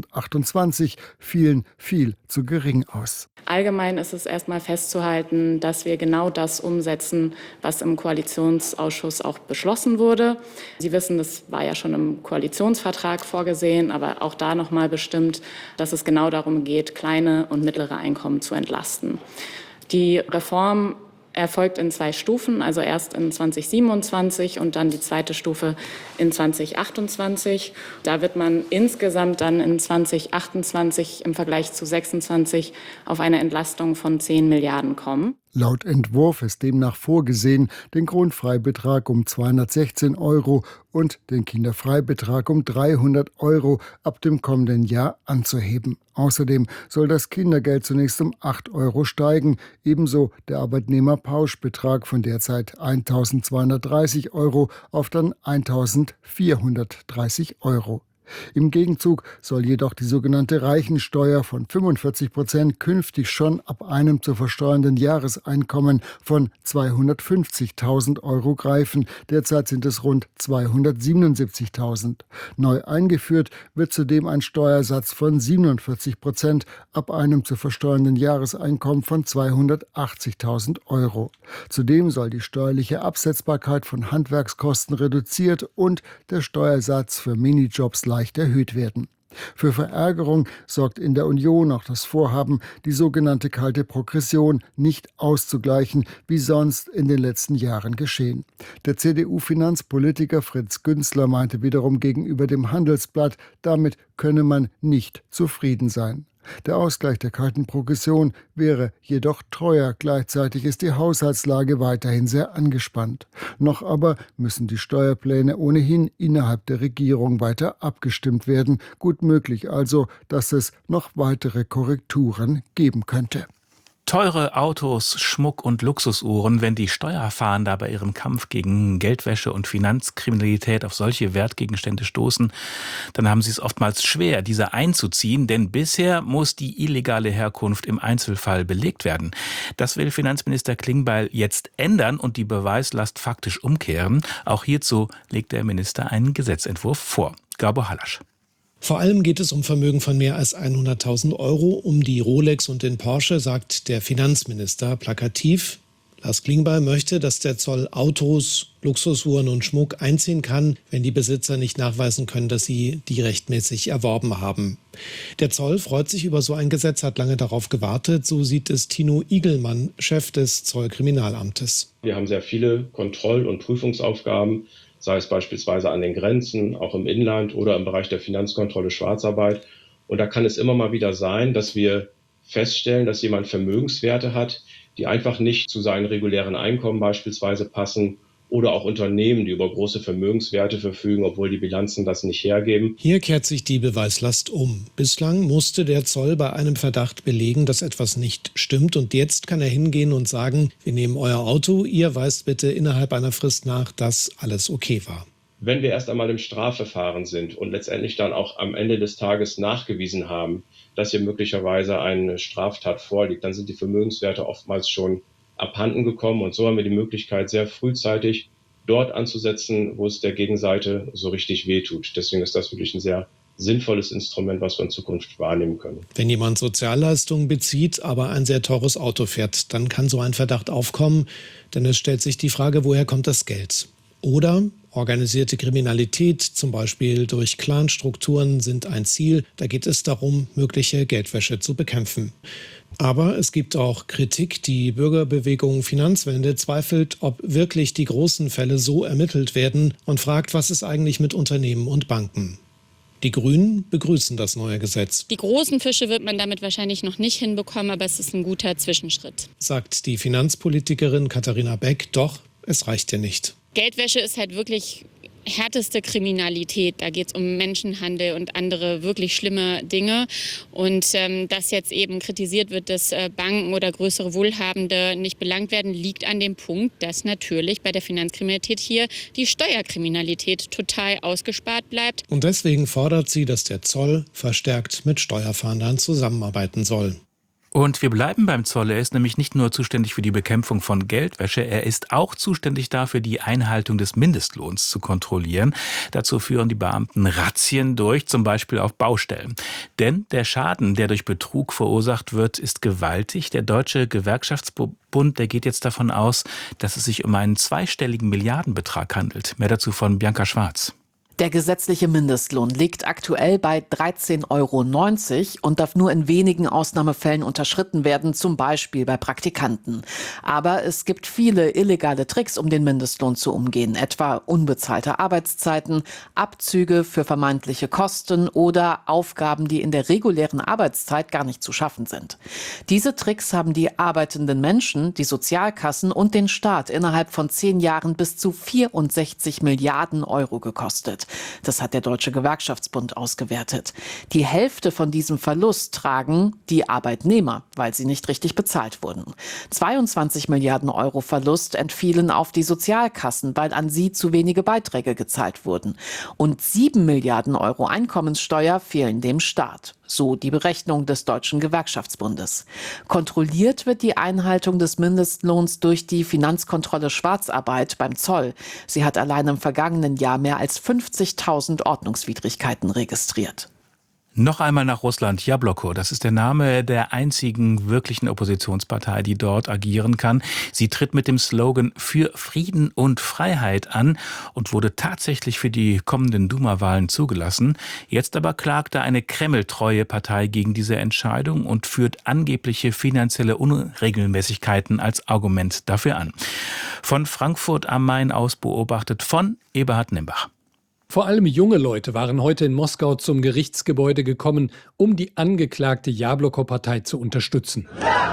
2028 fielen viel zu gering aus. Allgemein ist es erstmal festzuhalten, dass wir genau das umsetzen, was im Koalitionsausschuss auch beschlossen wurde. Sie wissen, das war ja schon im Koalitionsvertrag vorgesehen, aber auch da noch mal bestimmt, dass es genau darum geht, kleine und mittlere Einkommen zu entlasten. Die Reform erfolgt in 2 Stufen, also erst in 2027 und dann die zweite Stufe in 2028. Da wird man insgesamt dann in 2028 im Vergleich zu 26 auf eine Entlastung von 10 Milliarden kommen. Laut Entwurf ist demnach vorgesehen, den Grundfreibetrag um 216 € und den Kinderfreibetrag um 300 € ab dem kommenden Jahr anzuheben. Außerdem soll das Kindergeld zunächst um 8 € steigen, ebenso der Arbeitnehmerpauschbetrag von derzeit 1.230 € auf dann 1.430 €. Im Gegenzug soll jedoch die sogenannte Reichensteuer von 45% künftig schon ab einem zu versteuernden Jahreseinkommen von 250.000 € greifen. Derzeit sind es rund 277.000. Neu eingeführt wird zudem ein Steuersatz von 47% ab einem zu versteuernden Jahreseinkommen von 280.000 €. Zudem soll die steuerliche Absetzbarkeit von Handwerkskosten reduziert und der Steuersatz für Minijobs leicht erhöht werden. Für Verärgerung sorgt in der Union auch das Vorhaben, die sogenannte kalte Progression nicht auszugleichen, wie sonst in den letzten Jahren geschehen. Der CDU-Finanzpolitiker Fritz Günzler meinte wiederum gegenüber dem Handelsblatt, damit könne man nicht zufrieden sein. Der Ausgleich der kalten Progression wäre jedoch teuer. Gleichzeitig ist die Haushaltslage weiterhin sehr angespannt. Noch aber müssen die Steuerpläne ohnehin innerhalb der Regierung weiter abgestimmt werden. Gut möglich also, dass es noch weitere Korrekturen geben könnte. Teure Autos, Schmuck und Luxusuhren, wenn die Steuerfahnder bei ihrem Kampf gegen Geldwäsche und Finanzkriminalität auf solche Wertgegenstände stoßen, dann haben sie es oftmals schwer, diese einzuziehen, denn bisher muss die illegale Herkunft im Einzelfall belegt werden. Das will Finanzminister Klingbeil jetzt ändern und die Beweislast faktisch umkehren. Auch hierzu legt der Minister einen Gesetzentwurf vor. Gabor Hallasch. Vor allem geht es um Vermögen von mehr als 100.000 €, um die Rolex und den Porsche, sagt der Finanzminister plakativ. Lars Klingbeil möchte, dass der Zoll Autos, Luxusuhren und Schmuck einziehen kann, wenn die Besitzer nicht nachweisen können, dass sie die rechtmäßig erworben haben. Der Zoll freut sich über so ein Gesetz, hat lange darauf gewartet. So sieht es Tino Igelmann, Chef des Zollkriminalamtes. Wir haben sehr viele Kontroll- und Prüfungsaufgaben, sei es beispielsweise an den Grenzen, auch im Inland oder im Bereich der Finanzkontrolle Schwarzarbeit. Und da kann es immer mal wieder sein, dass wir feststellen, dass jemand Vermögenswerte hat, die einfach nicht zu seinen regulären Einkommen beispielsweise passen, oder auch Unternehmen, die über große Vermögenswerte verfügen, obwohl die Bilanzen das nicht hergeben. Hier kehrt sich die Beweislast um. Bislang musste der Zoll bei einem Verdacht belegen, dass etwas nicht stimmt. Und jetzt kann er hingehen und sagen, wir nehmen euer Auto, ihr weist bitte innerhalb einer Frist nach, dass alles okay war. Wenn wir erst einmal im Strafverfahren sind und letztendlich dann auch am Ende des Tages nachgewiesen haben, dass hier möglicherweise eine Straftat vorliegt, dann sind die Vermögenswerte oftmals schon abhanden gekommen. Und so haben wir die Möglichkeit, sehr frühzeitig dort anzusetzen, wo es der Gegenseite so richtig wehtut. Deswegen ist das wirklich ein sehr sinnvolles Instrument, was wir in Zukunft wahrnehmen können. Wenn jemand Sozialleistungen bezieht, aber ein sehr teures Auto fährt, dann kann so ein Verdacht aufkommen, denn es stellt sich die Frage, woher kommt das Geld? Oder organisierte Kriminalität, zum Beispiel durch Clanstrukturen, sind ein Ziel. Da geht es darum, mögliche Geldwäsche zu bekämpfen. Aber es gibt auch Kritik. Die Bürgerbewegung Finanzwende zweifelt, ob wirklich die großen Fälle so ermittelt werden und fragt, was ist eigentlich mit Unternehmen und Banken? Die Grünen begrüßen das neue Gesetz. Die großen Fische wird man damit wahrscheinlich noch nicht hinbekommen, aber es ist ein guter Zwischenschritt, sagt die Finanzpolitikerin Katharina Beck. Doch, es reicht ja nicht. Geldwäsche ist halt wirklich härteste Kriminalität. Da geht es um Menschenhandel und andere wirklich schlimme Dinge. Und dass jetzt eben kritisiert wird, dass Banken oder größere Wohlhabende nicht belangt werden, liegt an dem Punkt, dass natürlich bei der Finanzkriminalität hier die Steuerkriminalität total ausgespart bleibt. Und deswegen fordert sie, dass der Zoll verstärkt mit Steuerfahndern zusammenarbeiten soll. Und wir bleiben beim Zoll. Er ist nämlich nicht nur zuständig für die Bekämpfung von Geldwäsche, er ist auch zuständig dafür, die Einhaltung des Mindestlohns zu kontrollieren. Dazu führen die Beamten Razzien durch, zum Beispiel auf Baustellen. Denn der Schaden, der durch Betrug verursacht wird, ist gewaltig. Der Deutsche Gewerkschaftsbund, der geht jetzt davon aus, dass es sich um einen zweistelligen Milliardenbetrag handelt. Mehr dazu von Bianca Schwarz. Der gesetzliche Mindestlohn liegt aktuell bei 13,90 € und darf nur in wenigen Ausnahmefällen unterschritten werden, zum Beispiel bei Praktikanten. Aber es gibt viele illegale Tricks, um den Mindestlohn zu umgehen, etwa unbezahlte Arbeitszeiten, Abzüge für vermeintliche Kosten oder Aufgaben, die in der regulären Arbeitszeit gar nicht zu schaffen sind. Diese Tricks haben die arbeitenden Menschen, die Sozialkassen und den Staat innerhalb von 10 Jahren bis zu 64 Milliarden € gekostet. Das hat der Deutsche Gewerkschaftsbund ausgewertet. Die Hälfte von diesem Verlust tragen die Arbeitnehmer, weil sie nicht richtig bezahlt wurden. 22 Milliarden € Verlust entfielen auf die Sozialkassen, weil an sie zu wenige Beiträge gezahlt wurden. Und 7 Milliarden € Einkommenssteuer fehlen dem Staat. So die Berechnung des Deutschen Gewerkschaftsbundes. Kontrolliert wird die Einhaltung des Mindestlohns durch die Finanzkontrolle Schwarzarbeit beim Zoll. Sie hat allein im vergangenen Jahr mehr als 50.000 Ordnungswidrigkeiten registriert. Noch einmal nach Russland. Jabloko, das ist der Name der einzigen wirklichen Oppositionspartei, die dort agieren kann. Sie tritt mit dem Slogan für Frieden und Freiheit an und wurde tatsächlich für die kommenden Duma-Wahlen zugelassen. Jetzt aber klagte eine kremltreue Partei gegen diese Entscheidung und führt angebliche finanzielle Unregelmäßigkeiten als Argument dafür an. Von Frankfurt am Main aus beobachtet von Eberhard Nimbach. Vor allem junge Leute waren heute in Moskau zum Gerichtsgebäude gekommen, um die angeklagte Jabloko-Partei zu unterstützen.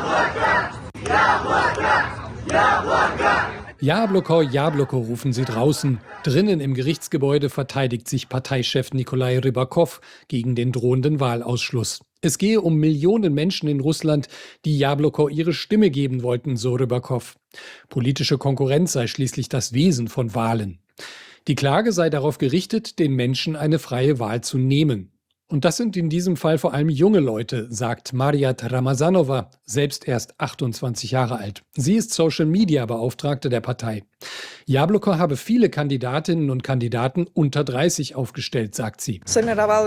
Jabloko, Jabloko, rufen sie draußen. Drinnen im Gerichtsgebäude verteidigt sich Parteichef Nikolai Rybakow gegen den drohenden Wahlausschluss. Es gehe um Millionen Menschen in Russland, die Jabloko ihre Stimme geben wollten, so Rybakow. Politische Konkurrenz sei schließlich das Wesen von Wahlen. Die Klage sei darauf gerichtet, den Menschen eine freie Wahl zu nehmen. Und das sind in diesem Fall vor allem junge Leute, sagt Mariat Ramazanova, selbst erst 28 Jahre alt. Sie ist Social-Media-Beauftragte der Partei. Jabloko habe viele Kandidatinnen und Kandidaten unter 30 aufgestellt, sagt sie. Es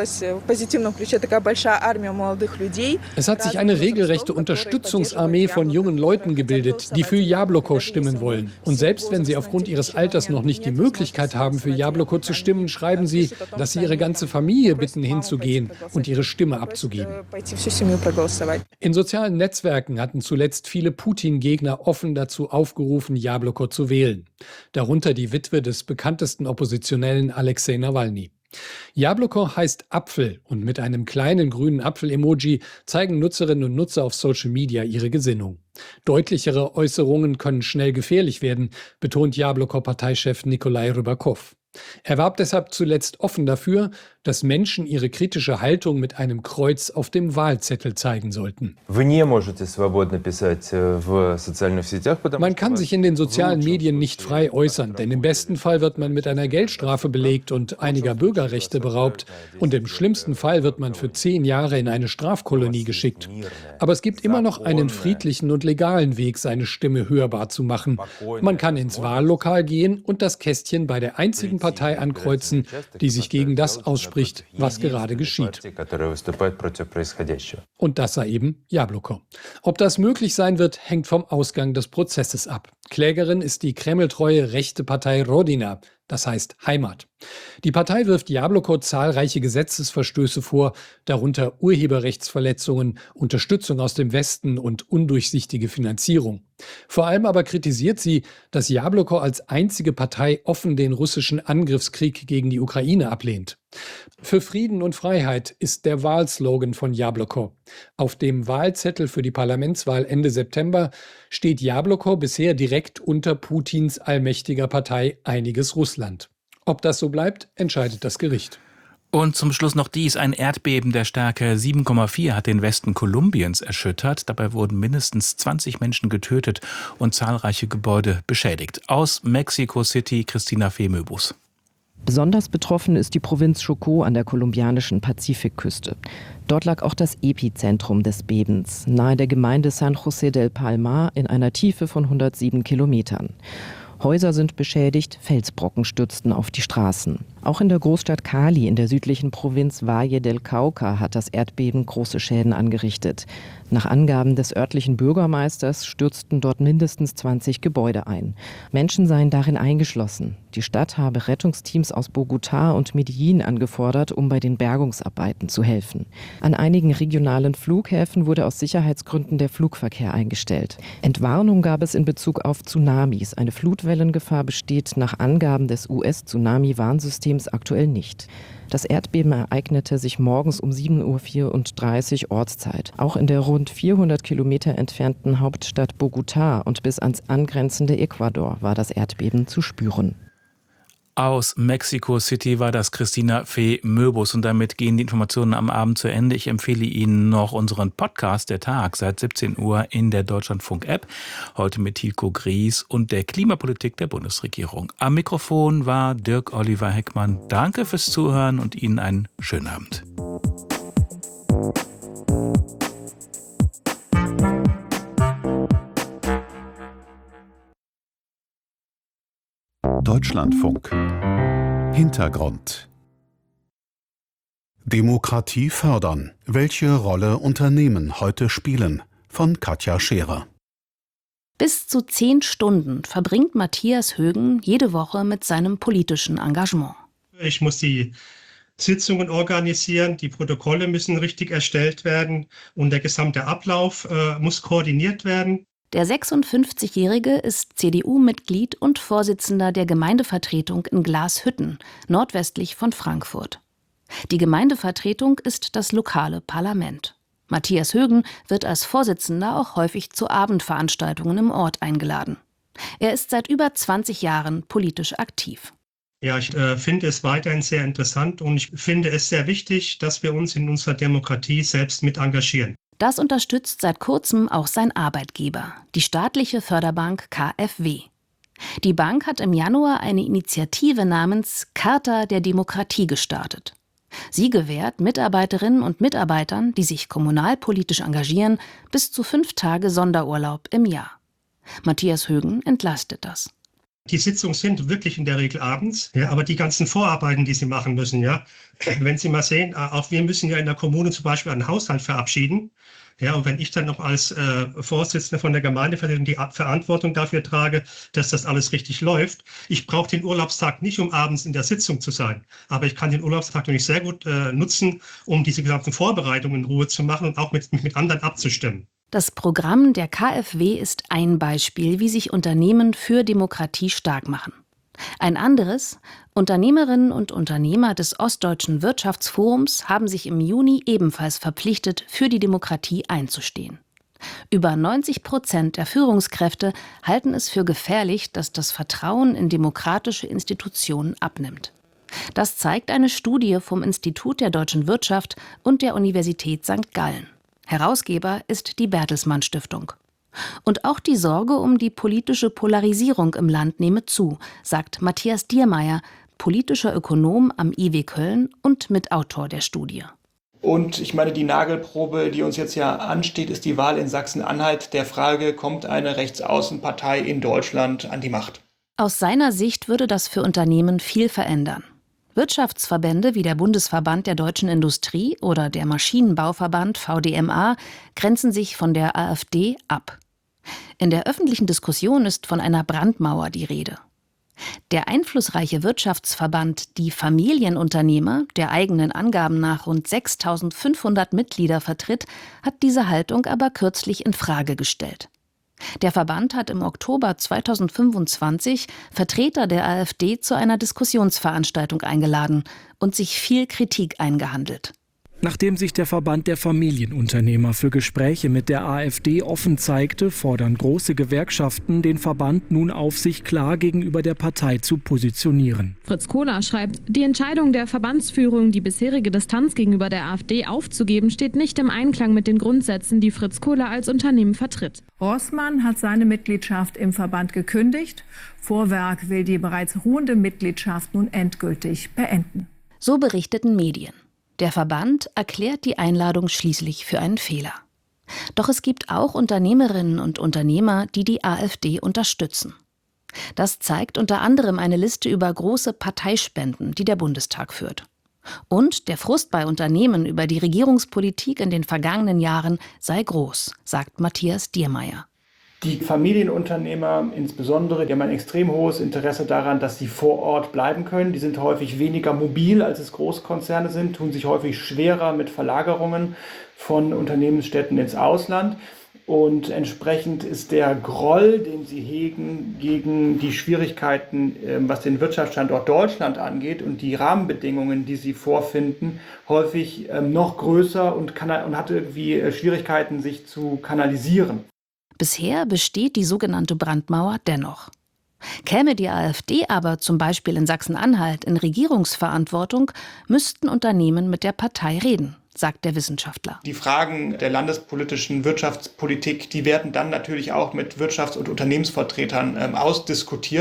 hat sich eine regelrechte Unterstützungsarmee von jungen Leuten gebildet, die für Jabloko stimmen wollen. Und selbst wenn sie aufgrund ihres Alters noch nicht die Möglichkeit haben, für Jabloko zu stimmen, schreiben sie, dass sie ihre ganze Familie bitten, hinzugehen und ihre Stimme abzugeben. In sozialen Netzwerken hatten zuletzt viele Putin-Gegner offen dazu aufgerufen, Jabloko zu wählen. Darunter die Witwe des bekanntesten Oppositionellen Alexei Nawalny. Jabloko heißt Apfel und mit einem kleinen grünen Apfel-Emoji zeigen Nutzerinnen und Nutzer auf Social Media ihre Gesinnung. Deutlichere Äußerungen können schnell gefährlich werden, betont Jabloko-Parteichef Nikolai Rybakow. Er warb deshalb zuletzt offen dafür, dass Menschen ihre kritische Haltung mit einem Kreuz auf dem Wahlzettel zeigen sollten. Man kann sich in den sozialen Medien nicht frei äußern, denn im besten Fall wird man mit einer Geldstrafe belegt und einiger Bürgerrechte beraubt. Und im schlimmsten Fall wird man für 10 Jahre in eine Strafkolonie geschickt. Aber es gibt immer noch einen friedlichen und legalen Weg, seine Stimme hörbar zu machen. Man kann ins Wahllokal gehen und das Kästchen bei der einzigen Partei ankreuzen, die sich gegen das ausspricht, was gerade geschieht. Und das sei eben Jabloko. Ob das möglich sein wird, hängt vom Ausgang des Prozesses ab. Klägerin ist die kremltreue rechte Partei Rodina, das heißt Heimat. Die Partei wirft Jabloko zahlreiche Gesetzesverstöße vor, darunter Urheberrechtsverletzungen, Unterstützung aus dem Westen und undurchsichtige Finanzierung. Vor allem aber kritisiert sie, dass Jabloko als einzige Partei offen den russischen Angriffskrieg gegen die Ukraine ablehnt. Für Frieden und Freiheit ist der Wahlslogan von Jabloko. Auf dem Wahlzettel für die Parlamentswahl Ende September steht Jabloko bisher direkt unter Putins allmächtiger Partei Einiges Russland. Ob das so bleibt, entscheidet das Gericht. Und zum Schluss noch dies. Ein Erdbeben der Stärke 7,4 hat den Westen Kolumbiens erschüttert. Dabei wurden mindestens 20 Menschen getötet und zahlreiche Gebäude beschädigt. Aus Mexico City, Christina Fehmöbus. Besonders betroffen ist die Provinz Chocó an der kolumbianischen Pazifikküste. Dort lag auch das Epizentrum des Bebens, nahe der Gemeinde San José del Palmar in einer Tiefe von 107 Kilometern. Häuser sind beschädigt, Felsbrocken stürzten auf die Straßen. Auch in der Großstadt Cali in der südlichen Provinz Valle del Cauca hat das Erdbeben große Schäden angerichtet. Nach Angaben des örtlichen Bürgermeisters stürzten dort mindestens 20 Gebäude ein. Menschen seien darin eingeschlossen. Die Stadt habe Rettungsteams aus Bogotá und Medellín angefordert, um bei den Bergungsarbeiten zu helfen. An einigen regionalen Flughäfen wurde aus Sicherheitsgründen der Flugverkehr eingestellt. Entwarnung gab es in Bezug auf Tsunamis. Eine Flutwellengefahr besteht nach Angaben des US-Tsunami-Warnsystems aktuell nicht. Das Erdbeben ereignete sich morgens um 7:34 Uhr Ortszeit. Auch in der rund 400 Kilometer entfernten Hauptstadt Bogotá und bis ans angrenzende Ecuador war das Erdbeben zu spüren. Aus Mexico City war das Christina Fee Möbus und damit gehen die Informationen am Abend zu Ende. Ich empfehle Ihnen noch unseren Podcast Der Tag seit 17 Uhr in der Deutschlandfunk-App. Heute mit Hilko Gries und der Klimapolitik der Bundesregierung. Am Mikrofon war Dirk Oliver Heckmann. Danke fürs Zuhören und Ihnen einen schönen Abend. Deutschlandfunk. Hintergrund. Demokratie fördern. Welche Rolle Unternehmen heute spielen? Von Katja Scherer. Bis zu 10 Stunden verbringt Matthias Högen jede Woche mit seinem politischen Engagement. Ich muss die Sitzungen organisieren, die Protokolle müssen richtig erstellt werden und der gesamte Ablauf muss koordiniert werden. Der 56-Jährige ist CDU-Mitglied und Vorsitzender der Gemeindevertretung in Glashütten, nordwestlich von Frankfurt. Die Gemeindevertretung ist das lokale Parlament. Matthias Högen wird als Vorsitzender auch häufig zu Abendveranstaltungen im Ort eingeladen. Er ist seit über 20 Jahren politisch aktiv. Ja, ich finde es weiterhin sehr interessant und ich finde es sehr wichtig, dass wir uns in unserer Demokratie selbst mit engagieren. Das unterstützt seit kurzem auch sein Arbeitgeber, die staatliche Förderbank KfW. Die Bank hat im Januar eine Initiative namens Charta der Demokratie gestartet. Sie gewährt Mitarbeiterinnen und Mitarbeitern, die sich kommunalpolitisch engagieren, bis zu 5 Tage Sonderurlaub im Jahr. Matthias Högen entlastet das. Die Sitzungen sind wirklich in der Regel abends, ja, aber die ganzen Vorarbeiten, die Sie machen müssen, ja, wenn Sie mal sehen, auch wir müssen ja in der Kommune zum Beispiel einen Haushalt verabschieden, ja, und wenn ich dann noch als Vorsitzender von der Gemeindevertretung die Verantwortung dafür trage, dass das alles richtig läuft, ich brauche den Urlaubstag nicht, um abends in der Sitzung zu sein, aber ich kann den Urlaubstag natürlich sehr gut nutzen, um diese gesamten Vorbereitungen in Ruhe zu machen und auch mit anderen abzustimmen. Das Programm der KfW ist ein Beispiel, wie sich Unternehmen für Demokratie stark machen. Ein anderes: Unternehmerinnen und Unternehmer des Ostdeutschen Wirtschaftsforums haben sich im Juni ebenfalls verpflichtet, für die Demokratie einzustehen. Über 90% der Führungskräfte halten es für gefährlich, dass das Vertrauen in demokratische Institutionen abnimmt. Das zeigt eine Studie vom Institut der deutschen Wirtschaft und der Universität St. Gallen. Herausgeber ist die Bertelsmann Stiftung. Und auch die Sorge um die politische Polarisierung im Land nehme zu, sagt Matthias Diermeier, politischer Ökonom am IW Köln und Mitautor der Studie. Und ich meine, die Nagelprobe, die uns jetzt ja ansteht, ist die Wahl in Sachsen-Anhalt. Der Frage, kommt eine Rechtsaußenpartei in Deutschland an die Macht? Aus seiner Sicht würde das für Unternehmen viel verändern. Wirtschaftsverbände wie der Bundesverband der deutschen Industrie oder der Maschinenbauverband VDMA grenzen sich von der AfD ab. In der öffentlichen Diskussion ist von einer Brandmauer die Rede. Der einflussreiche Wirtschaftsverband Die Familienunternehmer, der eigenen Angaben nach rund 6.500 Mitglieder vertritt, hat diese Haltung aber kürzlich in Frage gestellt. Der Verband hat im Oktober 2025 Vertreter der AfD zu einer Diskussionsveranstaltung eingeladen und sich viel Kritik eingehandelt. Nachdem sich der Verband der Familienunternehmer für Gespräche mit der AfD offen zeigte, fordern große Gewerkschaften den Verband nun auf, sich klar gegenüber der Partei zu positionieren. Fritz Kohler schreibt, die Entscheidung der Verbandsführung, die bisherige Distanz gegenüber der AfD aufzugeben, steht nicht im Einklang mit den Grundsätzen, die Fritz Kohler als Unternehmen vertritt. Rossmann hat seine Mitgliedschaft im Verband gekündigt. Vorwerk will die bereits ruhende Mitgliedschaft nun endgültig beenden. So berichteten Medien. Der Verband erklärt die Einladung schließlich für einen Fehler. Doch es gibt auch Unternehmerinnen und Unternehmer, die die AfD unterstützen. Das zeigt unter anderem eine Liste über große Parteispenden, die der Bundestag führt. Und der Frust bei Unternehmen über die Regierungspolitik in den vergangenen Jahren sei groß, sagt Matthias Diermeier. Die Familienunternehmer insbesondere, die haben ein extrem hohes Interesse daran, dass sie vor Ort bleiben können. Die sind häufig weniger mobil, als es Großkonzerne sind, tun sich häufig schwerer mit Verlagerungen von Unternehmensstätten ins Ausland. Und entsprechend ist der Groll, den sie hegen gegen die Schwierigkeiten, was den Wirtschaftsstandort Deutschland angeht und die Rahmenbedingungen, die sie vorfinden, häufig noch größer und hat irgendwie Schwierigkeiten, sich zu kanalisieren. Bisher besteht die sogenannte Brandmauer dennoch. Käme die AfD aber zum Beispiel in Sachsen-Anhalt in Regierungsverantwortung, müssten Unternehmen mit der Partei reden, sagt der Wissenschaftler. Die Fragen der landespolitischen Wirtschaftspolitik, die werden dann natürlich auch mit Wirtschafts- und Unternehmensvertretern ausdiskutiert.